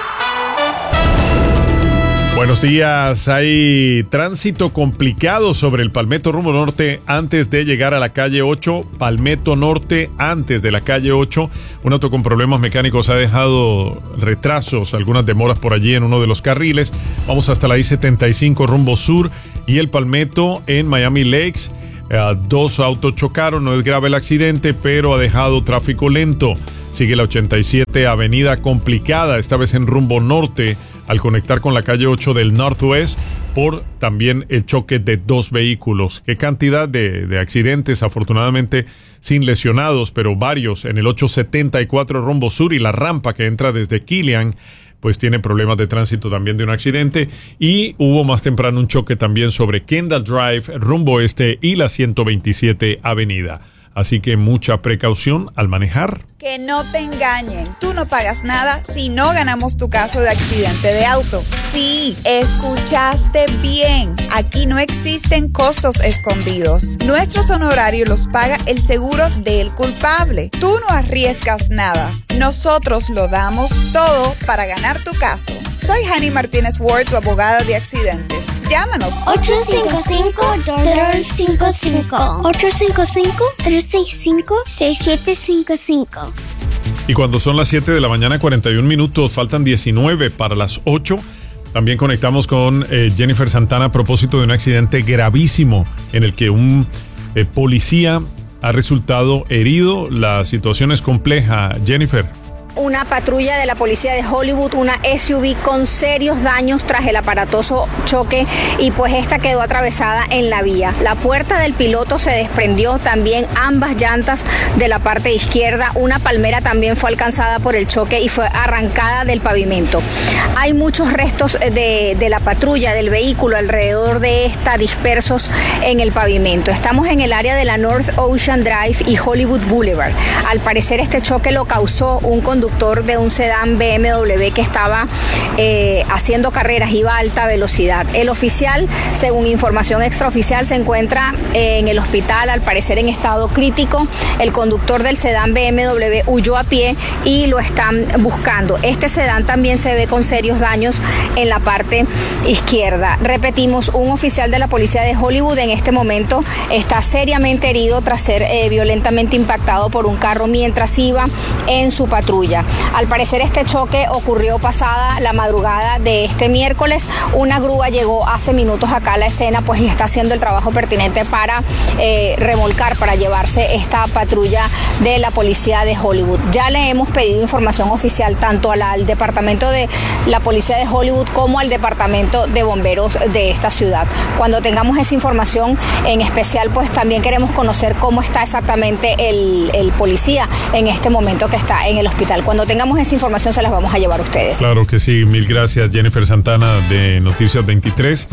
Buenos días. Hay tránsito complicado sobre el Palmetto rumbo norte antes de llegar a la calle ocho. Palmetto norte antes de la calle ocho. Un auto con problemas mecánicos ha dejado retrasos, algunas demoras por allí en uno de los carriles. Vamos hasta la I setenta y cinco rumbo sur y el Palmetto en Miami Lakes. Uh, dos autos chocaron, no es grave el accidente, pero ha dejado tráfico lento. Sigue la ochenta y siete avenida complicada, esta vez en rumbo norte, al conectar con la calle ocho del Northwest, por también el choque de dos vehículos. Qué cantidad de, de accidentes, afortunadamente sin lesionados, pero varios en el ocho setenta y cuatro rumbo sur y la rampa que entra desde Killian, pues tiene problemas de tránsito también de un accidente. Y hubo más temprano un choque también sobre Kendall Drive, rumbo este y la ciento veintisiete avenida. Así que mucha precaución al manejar. Que no te engañen, tú no pagas nada si no ganamos tu caso de accidente de auto. Sí, escuchaste bien. Aquí no existen costos escondidos. Nuestros honorarios los paga el seguro del culpable. Tú no arriesgas nada. Nosotros lo damos todo para ganar tu caso. Soy Hani Martínez Ward, tu abogada de accidentes. Llámanos. ocho cinco cinco, dolor cincuenta y cinco. ocho cinco cinco, tres seis cinco, seis siete cinco cinco. Y cuando son las siete de la mañana, cuarenta y un minutos, faltan diecinueve para las ocho. También conectamos con eh, Jennifer Santana a propósito de un accidente gravísimo en el que un eh, policía ha resultado herido. La situación es compleja. Jennifer. Una patrulla de la policía de Hollywood, una S U V con serios daños tras el aparatoso choque y pues esta quedó atravesada en la vía. La puerta del piloto se desprendió, también ambas llantas de la parte izquierda. Una palmera también fue alcanzada por el choque y fue arrancada del pavimento. Hay muchos restos de, de la patrulla, del vehículo alrededor de esta, dispersos en el pavimento. Estamos en el área de la North Ocean Drive y Hollywood Boulevard. Al parecer este choque lo causó un conductor de un sedán B M W que estaba eh, haciendo carreras, iba a alta velocidad. El oficial, según información extraoficial, se encuentra eh, en el hospital, al parecer en estado crítico. El conductor del sedán B M W huyó a pie y lo están buscando. Este sedán también se ve con serios daños en la parte izquierda. Repetimos, un oficial de la policía de Hollywood en este momento está seriamente herido tras ser eh, violentamente impactado por un carro mientras iba en su patrulla. Al parecer este choque ocurrió pasada la madrugada de este miércoles. Una grúa llegó hace minutos acá a la escena, pues y está haciendo el trabajo pertinente para eh, remolcar, para llevarse esta patrulla de la policía de Hollywood. Ya le hemos pedido información oficial tanto al, al departamento de la policía de Hollywood como al departamento de bomberos de esta ciudad. Cuando tengamos esa información en especial, pues también queremos conocer cómo está exactamente el, el policía en este momento que está en el hospital. Cuando tengamos esa información se las vamos a llevar a ustedes. Claro que sí, mil gracias Jennifer Santana de Noticias veintitrés.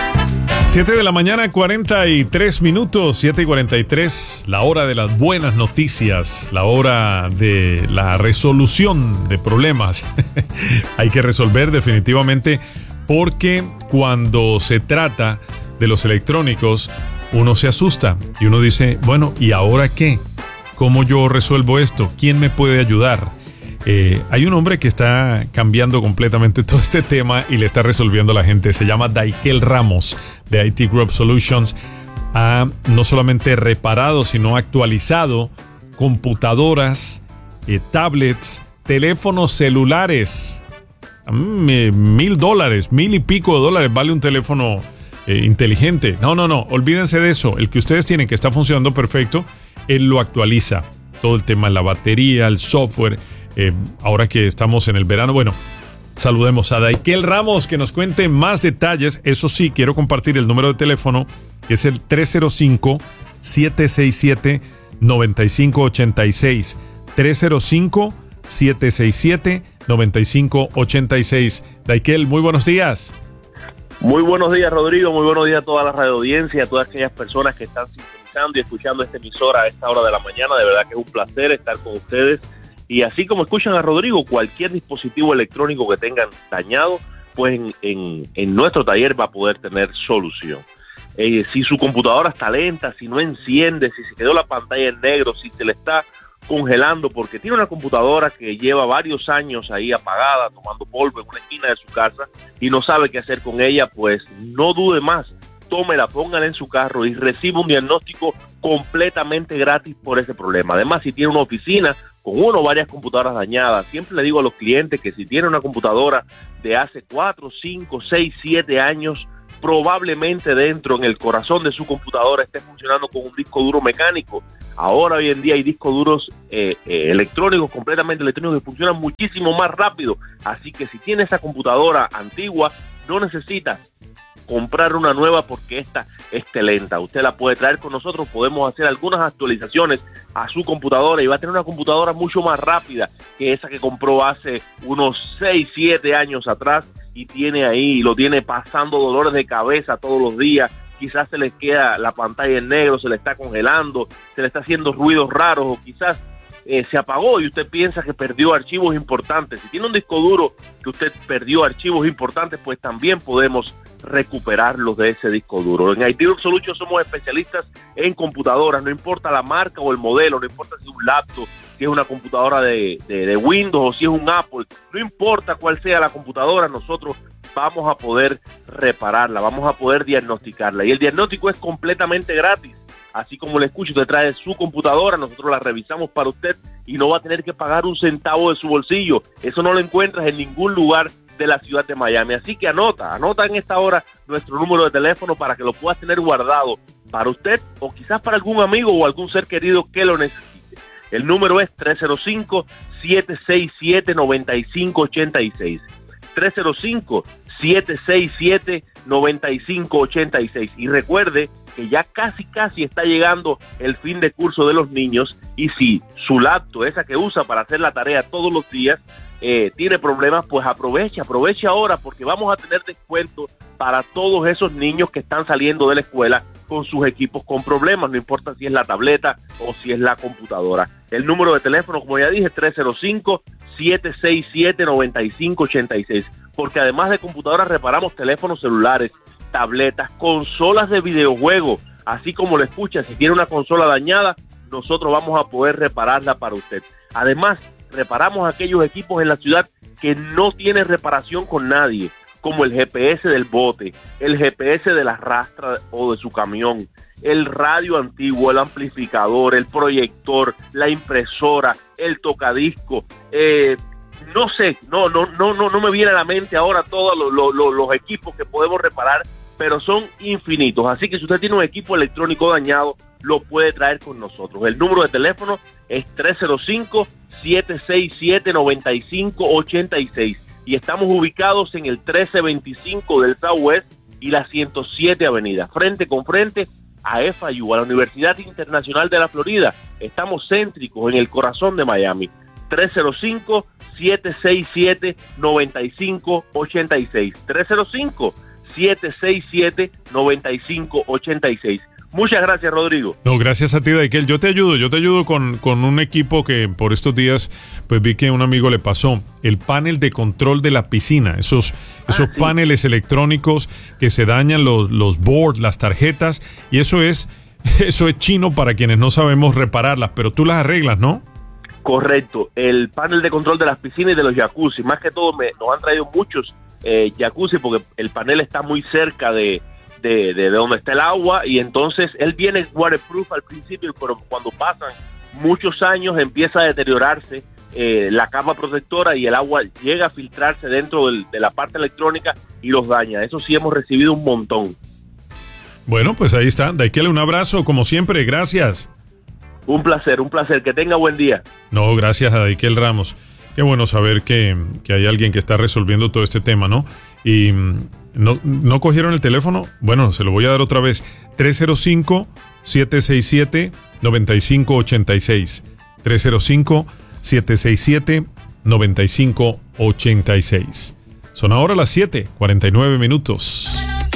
siete de la mañana, cuarenta y tres minutos, siete y cuarenta y tres, la hora de las buenas noticias, la hora de la resolución de problemas. Hay que resolver definitivamente, porque cuando se trata de los electrónicos, uno se asusta y uno dice, bueno, ¿y ahora qué? ¿Cómo yo resuelvo esto? ¿Quién me puede ayudar? Eh, hay un hombre que está cambiando completamente todo este tema y le está resolviendo a la gente. Se llama Daikel Ramos de I T Group Solutions. Ha no solamente reparado, sino actualizado computadoras, eh, tablets, teléfonos celulares. Mm, mil dólares, mil y pico de dólares vale un teléfono eh, inteligente. No, no, no, olvídense de eso. El que ustedes tienen que está funcionando perfecto, él lo actualiza. Todo el tema de la batería, el software. Eh, ahora que estamos en el verano, bueno, saludemos a Daikel Ramos que nos cuente más detalles. Eso sí, quiero compartir el número de teléfono, que es el tres cero cinco, siete seis siete, nueve cinco ocho seis. tres cero cinco, siete seis siete, nueve cinco ocho seis. Daikel, muy buenos días. Muy buenos días, Rodrigo. Muy buenos días a toda la radio audiencia, a todas aquellas personas que están sintonizando y escuchando esta emisora a esta hora de la mañana. De verdad que es un placer estar con ustedes. Y así como escuchan a Rodrigo, cualquier dispositivo electrónico que tengan dañado, pues en, en, en nuestro taller va a poder tener solución. Eh, si su computadora está lenta, si no enciende, si se quedó la pantalla en negro, si se le está congelando porque tiene una computadora que lleva varios años ahí apagada, tomando polvo en una esquina de su casa y no sabe qué hacer con ella, pues no dude más, tómela, póngala en su carro y reciba un diagnóstico completamente gratis por ese problema. Además, si tiene una oficina con una o varias computadoras dañadas, siempre le digo a los clientes que si tiene una computadora de hace cuatro, cinco, seis, siete años, probablemente dentro, en el corazón de su computadora, esté funcionando con un disco duro mecánico. Ahora, hoy en día, hay discos duros eh, eh, electrónicos, completamente electrónicos, que funcionan muchísimo más rápido. Así que si tiene esa computadora antigua, no necesita comprar una nueva porque esta esté lenta. Usted la puede traer con nosotros, podemos hacer algunas actualizaciones a su computadora y va a tener una computadora mucho más rápida que esa que compró hace unos seis, siete años atrás y tiene ahí, lo tiene pasando dolores de cabeza todos los días. Quizás se le queda la pantalla en negro, se le está congelando, se le está haciendo ruidos raros o quizás eh, se apagó y usted piensa que perdió archivos importantes. Si tiene un disco duro que usted perdió archivos importantes, pues también podemos recuperarlos de ese disco duro. En I T Group Solutions somos especialistas en computadoras, no importa la marca o el modelo, no importa si es un laptop, si es una computadora de, de, de Windows o si es un Apple, no importa cuál sea la computadora, nosotros vamos a poder repararla, vamos a poder diagnosticarla y el diagnóstico es completamente gratis. Así como le escucho, usted trae su computadora, nosotros la revisamos para usted y no va a tener que pagar un centavo de su bolsillo. Eso no lo encuentras en ningún lugar de la ciudad de Miami. Así que anota, anota en esta hora nuestro número de teléfono para que lo puedas tener guardado para usted o quizás para algún amigo o algún ser querido que lo necesite. El número es tres cero cinco, siete seis siete, nueve cinco ocho seis. tres cero cinco, siete seis siete, nueve cinco ocho seis. Y recuerde que ya casi casi está llegando el fin de curso de los niños y si su laptop, esa que usa para hacer la tarea todos los días, eh, tiene problemas, pues aproveche, aproveche ahora porque vamos a tener descuento para todos esos niños que están saliendo de la escuela con sus equipos con problemas, no importa si es la tableta o si es la computadora. El número de teléfono, como ya dije, tres cero cinco, siete seis siete, nueve cinco ocho seis, porque además de computadoras reparamos teléfonos celulares, tabletas, consolas de videojuegos, así como lo escucha, si tiene una consola dañada, nosotros vamos a poder repararla para usted. Además, reparamos aquellos equipos en la ciudad que no tienen reparación con nadie, como el G P S del bote, el G P S de la rastra o de su camión, el radio antiguo, el amplificador, el proyector, la impresora, el tocadisco, eh, no sé, no, no, no, no, no me viene a la mente ahora todos los, los, los equipos que podemos reparar, pero son infinitos. Así que si usted tiene un equipo electrónico dañado, lo puede traer con nosotros. El número de teléfono es tres cero cinco, siete seis siete, nueve cinco ocho seis y estamos ubicados en el trece veinticinco del Southwest y la ciento siete Avenida, frente con frente a F I U, a la Universidad Internacional de la Florida. Estamos céntricos en el corazón de Miami. tres cero cinco, siete seis siete, nueve cinco ocho seis. tres cero cinco, siete seis siete, nueve cinco ocho seis. Muchas gracias, Rodrigo. No, gracias a ti, Daikel. Yo te ayudo, yo te ayudo con, con un equipo que por estos días pues vi que a un amigo le pasó. El panel de control de la piscina, esos, ah, esos sí. paneles electrónicos que se dañan, los, los boards, las tarjetas, y eso es, eso es chino para quienes no sabemos repararlas, pero tú las arreglas, ¿no? Correcto, el panel de control de las piscinas y de los jacuzzi, más que todo me, nos han traído muchos eh, jacuzzi porque el panel está muy cerca de, de, de, de donde está el agua y entonces él viene waterproof al principio, pero cuando pasan muchos años empieza a deteriorarse eh, la capa protectora y el agua llega a filtrarse dentro del, de la parte electrónica y los daña. Eso sí hemos recibido un montón. Bueno, pues ahí está. Daikel, un abrazo, como siempre, gracias. Un placer, un placer. Que tenga buen día. No, gracias a Daikel Ramos. Qué bueno saber que, que hay alguien que está resolviendo todo este tema, ¿no? Y ¿no, no cogieron el teléfono? Bueno, se lo voy a dar otra vez. tres cero cinco, siete seis siete, nueve cinco ocho seis. tres cero cinco, siete seis siete, nueve cinco ocho seis. Son ahora las siete, cuarenta y nueve minutos.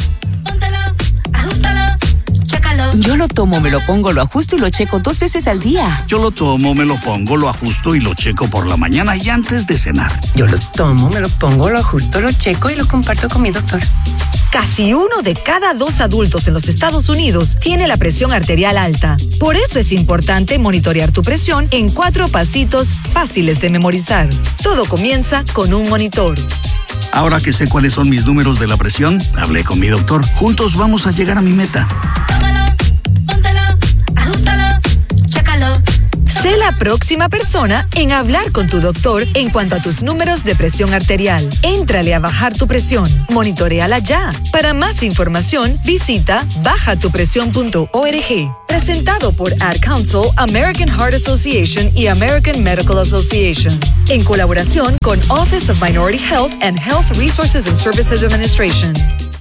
Yo lo tomo, me lo pongo, lo ajusto y lo checo dos veces al día. Yo lo tomo, me lo pongo, lo ajusto y lo checo por la mañana y antes de cenar. Yo lo tomo, me lo pongo, lo ajusto, lo checo y lo comparto con mi doctor. Casi uno de cada dos adultos en los Estados Unidos tiene la presión arterial alta. Por eso es importante monitorear tu presión en cuatro pasitos fáciles de memorizar. Todo comienza con un monitor. Ahora que sé cuáles son mis números de la presión, hablé con mi doctor. Juntos vamos a llegar a mi meta. Sé la próxima persona en hablar con tu doctor en cuanto a tus números de presión arterial. Éntrale a bajar tu presión. Monitoreala ya. Para más información, visita baja tu presión punto org. Presentado por Ad Council, American Heart Association y American Medical Association. En colaboración con Office of Minority Health and Health Resources and Services Administration.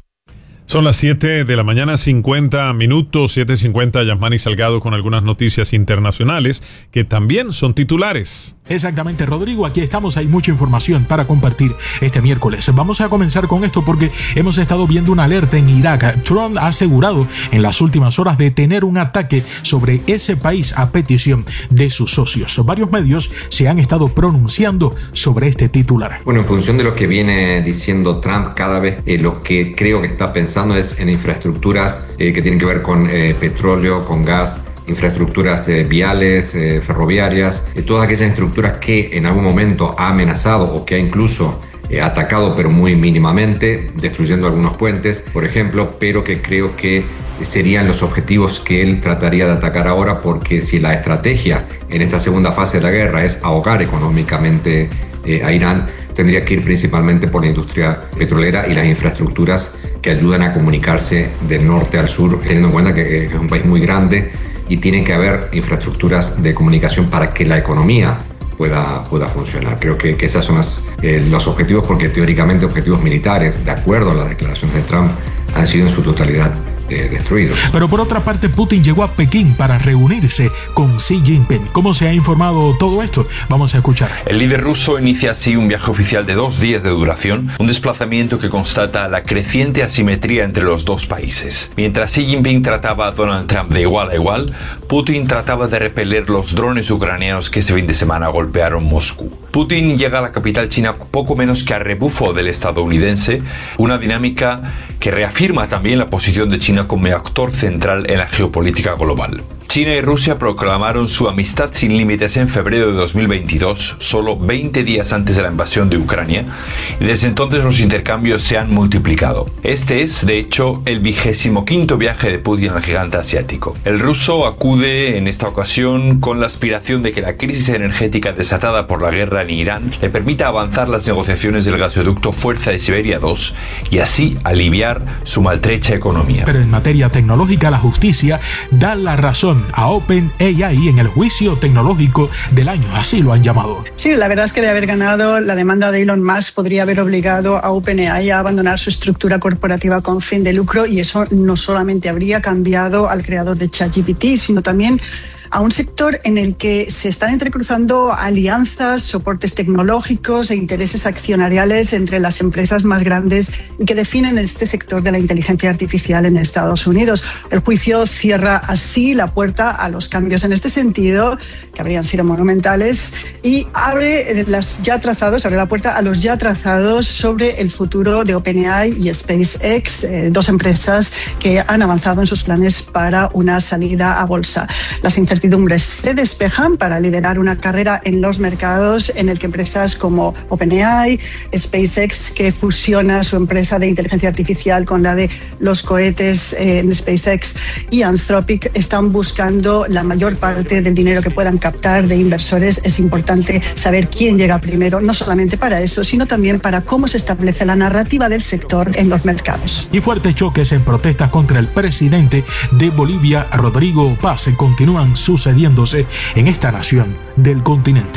Son las siete de la mañana, cincuenta minutos, siete cincuenta, Yasmani Salgado con algunas noticias internacionales que también son titulares. Exactamente, Rodrigo, aquí estamos, hay mucha información para compartir este miércoles. Vamos a comenzar con esto porque hemos estado viendo una alerta en Irak. Trump ha asegurado en las últimas horas de tener un ataque sobre ese país a petición de sus socios. Varios medios se han estado pronunciando sobre este titular. Bueno, en función de lo que viene diciendo Trump, cada vez eh, lo que creo que está pensando es en infraestructuras eh, que tienen que ver con eh, petróleo, con gas, infraestructuras eh, viales, eh, ferroviarias, eh, todas aquellas estructuras que en algún momento ha amenazado o que ha incluso eh, atacado, pero muy mínimamente, destruyendo algunos puentes, por ejemplo, pero que creo que serían los objetivos que él trataría de atacar ahora, porque si la estrategia en esta segunda fase de la guerra es ahogar económicamente eh, a Irán, tendría que ir principalmente por la industria petrolera y las infraestructuras que ayudan a comunicarse del norte al sur, teniendo en cuenta que es un país muy grande y tiene que haber infraestructuras de comunicación para que la economía pueda, pueda funcionar. Creo que, que esos son las, eh, los objetivos, porque teóricamente objetivos militares, de acuerdo a las declaraciones de Trump, han sido en su totalidad Eh, destruidos. Pero por otra parte, Putin llegó a Pekín para reunirse con Xi Jinping. ¿Cómo se ha informado todo esto? Vamos a escuchar. El líder ruso inicia así un viaje oficial de dos días de duración, un desplazamiento que constata la creciente asimetría entre los dos países. Mientras Xi Jinping trataba a Donald Trump de igual a igual, Putin trataba de repeler los drones ucranianos que este fin de semana golpearon Moscú. Putin llega a la capital china poco menos que a rebufo del estadounidense, una dinámica que reafirma también la posición de China como actor central en la geopolítica global. China y Rusia proclamaron su amistad sin límites en febrero de dos mil veintidós, solo veinte días antes de la invasión de Ucrania, y desde entonces los intercambios se han multiplicado. Este es, de hecho, el vigésimo quinto viaje de Putin al gigante asiático. El ruso acude en esta ocasión con la aspiración de que la crisis energética desatada por la guerra en Irán le permita avanzar las negociaciones del gasoducto Fuerza de Siberia dos y así aliviar su maltrecha economía. Pero en materia tecnológica, la justicia da la razón a OpenAI en el juicio tecnológico del año, así lo han llamado. Sí, la verdad es que de haber ganado la demanda de Elon Musk podría haber obligado a OpenAI a abandonar su estructura corporativa con fin de lucro, y eso no solamente habría cambiado al creador de ChatGPT, sino también a un sector en el que se están entrecruzando alianzas, soportes tecnológicos e intereses accionariales entre las empresas más grandes que definen este sector de la inteligencia artificial en Estados Unidos. El juicio cierra así la puerta a los cambios en este sentido, que habrían sido monumentales, y abre las ya trazados, abre la puerta a los ya trazados sobre el futuro de OpenAI y SpaceX, eh, dos empresas que han avanzado en sus planes para una salida a bolsa. Las incertidumbres se despejan para liderar una carrera en los mercados en el que empresas como OpenAI, SpaceX, que fusiona su empresa de inteligencia artificial con la de los cohetes eh, en SpaceX, y Anthropic están buscando la mayor parte del dinero que puedan captar de inversores. Es importante saber quién llega primero, no solamente para eso, sino también para cómo se establece la narrativa del sector en los mercados. Y fuertes choques en protestas contra el presidente de Bolivia, Rodrigo Paz, continúan sucediéndose en esta nación del continente.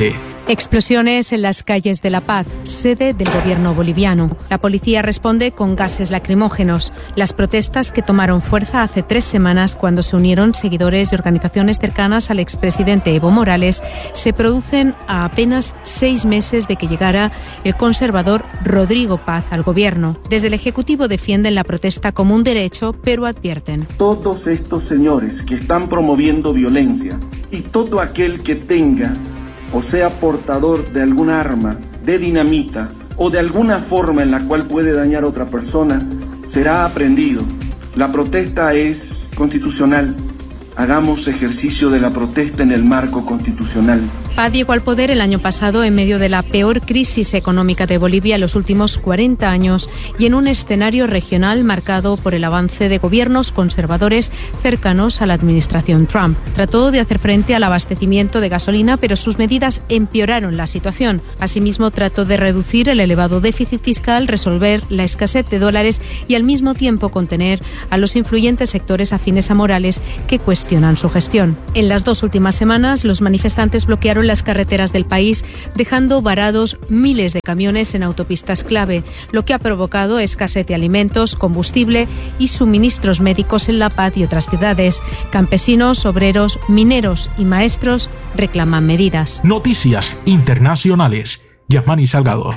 Explosiones en las calles de La Paz, sede del gobierno boliviano. La policía responde con gases lacrimógenos. Las protestas que tomaron fuerza hace tres semanas cuando se unieron seguidores de organizaciones cercanas al expresidente Evo Morales se producen a apenas seis meses de que llegara el conservador Rodrigo Paz al gobierno. Desde el Ejecutivo defienden la protesta como un derecho, pero advierten. Todos estos señores que están promoviendo violencia y todo aquel que tenga o sea portador de algún arma, de dinamita o de alguna forma en la cual puede dañar a otra persona, será aprehendido. La protesta es constitucional. Hagamos ejercicio de la protesta en el marco constitucional. Paz llegó al poder el año pasado en medio de la peor crisis económica de Bolivia en los últimos cuarenta años y en un escenario regional marcado por el avance de gobiernos conservadores cercanos a la administración Trump. Trató de hacer frente al abastecimiento de gasolina, pero sus medidas empeoraron la situación. Asimismo, trató de reducir el elevado déficit fiscal, resolver la escasez de dólares y al mismo tiempo contener a los influyentes sectores afines a Morales que cuestionan su gestión. En las dos últimas semanas, los manifestantes bloquearon las carreteras del país, dejando varados miles de camiones en autopistas clave, lo que ha provocado escasez de alimentos, combustible y suministros médicos en La Paz y otras ciudades. Campesinos, obreros, mineros y maestros reclaman medidas. Noticias internacionales. Yasmani Salgado.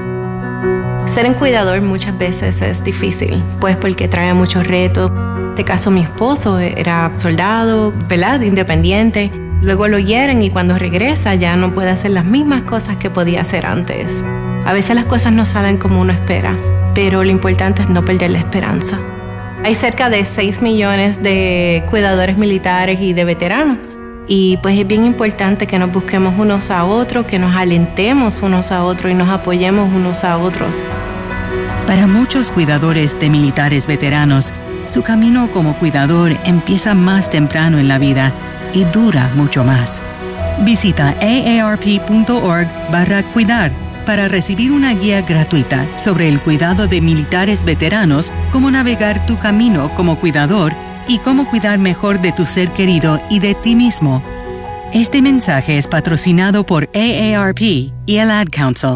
Ser un cuidador muchas veces es difícil, pues porque trae muchos retos. En este caso, mi esposo era soldado, ¿verdad? Independiente. Luego lo hieren y cuando regresa ya no puede hacer las mismas cosas que podía hacer antes. A veces las cosas no salen como uno espera, pero lo importante es no perder la esperanza. Hay cerca de seis millones de cuidadores militares y de veteranos. Y pues es bien importante que nos busquemos unos a otros, que nos alentemos unos a otros y nos apoyemos unos a otros. Para muchos cuidadores de militares veteranos, su camino como cuidador empieza más temprano en la vida y dura mucho más. Visita aarp.org barra cuidar para recibir una guía gratuita sobre el cuidado de militares veteranos, cómo navegar tu camino como cuidador y cómo cuidar mejor de tu ser querido y de ti mismo. Este mensaje es patrocinado por A A R P y el Ad Council.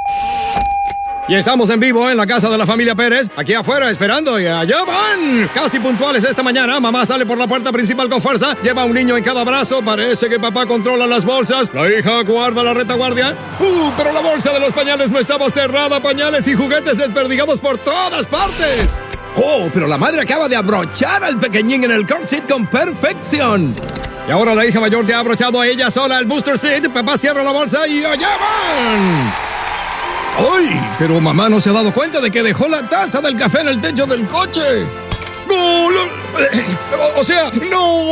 Y estamos en vivo en la casa de la familia Pérez, aquí afuera esperando y allá van. Casi puntuales esta mañana, mamá sale por la puerta principal con fuerza, lleva a un niño en cada brazo, parece que papá controla las bolsas, la hija guarda la retaguardia. Uh, pero la bolsa de los pañales no estaba cerrada, pañales y juguetes desperdigados por todas partes. Oh, pero la madre acaba de abrochar al pequeñín en el car seat con perfección. Y ahora la hija mayor se ha abrochado a ella sola el booster seat, papá cierra la bolsa y allá van. ¡Ay! Pero mamá no se ha dado cuenta de que dejó la taza del café en el techo del coche. ¡No! O, o sea, ¡no!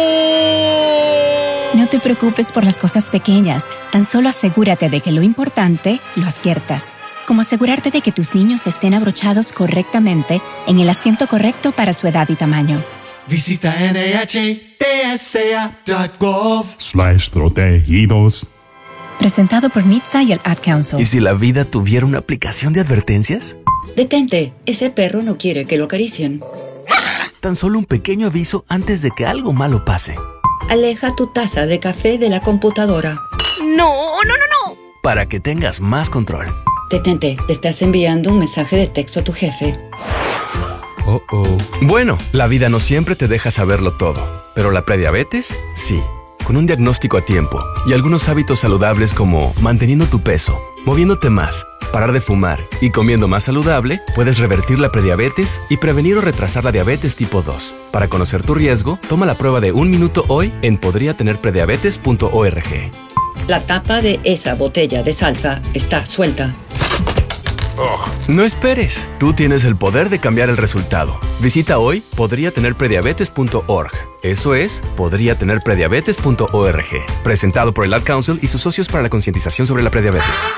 No te preocupes por las cosas pequeñas. Tan solo asegúrate de que lo importante lo aciertas. Como asegurarte de que tus niños estén abrochados correctamente en el asiento correcto para su edad y tamaño. Visita N H T S A punto gov slash protegidos. Presentado por N H T S A y el Ad Council. ¿Y si la vida tuviera una aplicación de advertencias? Detente, ese perro no quiere que lo acaricien. Tan solo un pequeño aviso antes de que algo malo pase. Aleja tu taza de café de la computadora. No, no, no, no. Para que tengas más control. Detente, le estás enviando un mensaje de texto a tu jefe. Oh, oh. Bueno, la vida no siempre te deja saberlo todo, pero la prediabetes, sí. Con un diagnóstico a tiempo y algunos hábitos saludables como manteniendo tu peso, moviéndote más, parar de fumar y comiendo más saludable, puedes revertir la prediabetes y prevenir o retrasar la diabetes tipo dos. Para conocer tu riesgo, toma la prueba de un minuto hoy en podría tener prediabetes punto org. La tapa de esa botella de salsa está suelta. Oh. No esperes, tú tienes el poder de cambiar el resultado. Visita hoy podría tener prediabetes punto org. Eso es, podría tener prediabetes punto org. Presentado por el Ad Council y sus socios para la concientización sobre la prediabetes.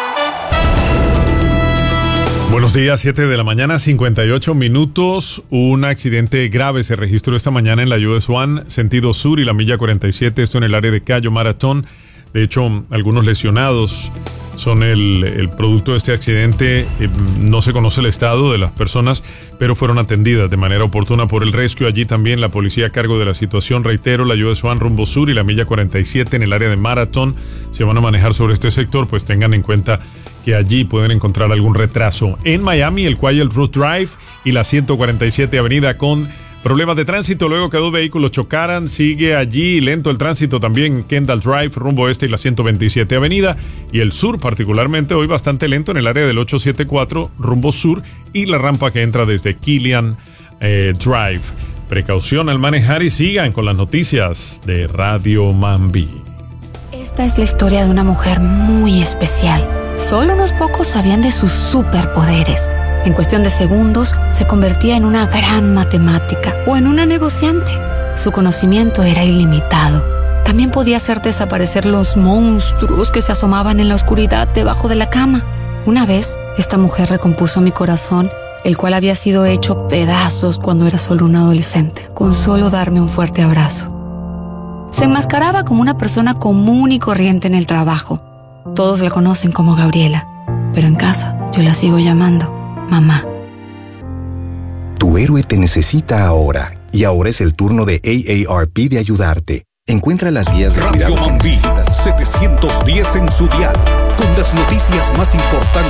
Buenos días, siete de la mañana, cincuenta y ocho minutos. Un accidente grave se registró esta mañana en la U S uno, sentido sur y la milla cuarenta y siete, esto en el área de Cayo Maratón. De hecho, algunos lesionados son el, el producto de este accidente. Eh, no se conoce el estado de las personas, pero fueron atendidas de manera oportuna por el rescue. Allí también la policía a cargo de la situación. Reitero, la U S One rumbo sur y la milla cuarenta y siete en el área de Marathon se van a manejar sobre este sector, pues tengan en cuenta que allí pueden encontrar algún retraso. En Miami, el Quiet Route Drive y la ciento cuarenta y siete avenida con problemas de tránsito luego que dos vehículos chocaran. Sigue allí lento el tránsito también Kendall Drive rumbo este y la ciento veintisiete avenida, y el sur particularmente hoy bastante lento en el área del ochocientos setenta y cuatro rumbo sur y la rampa que entra desde Killian eh, Drive. Precaución al manejar y sigan con las noticias de Radio Mambí. Esta es la historia de una mujer muy especial. Solo unos pocos sabían de sus superpoderes. En cuestión de segundos, se convertía en una gran matemática o en una negociante. Su conocimiento era ilimitado. También podía hacer desaparecer los monstruos que se asomaban en la oscuridad debajo de la cama. Una vez, esta mujer recompuso mi corazón, el cual había sido hecho pedazos cuando era solo un adolescente, con solo darme un fuerte abrazo. Se enmascaraba como una persona común y corriente en el trabajo. Todos la conocen como Gabriela, pero en casa yo la sigo llamando mamá. Tu héroe te necesita ahora, y ahora es el turno de A A R P de ayudarte. Encuentra las guías de Radio cuidado Mambí, setecientos diez en su dial, con las noticias más importantes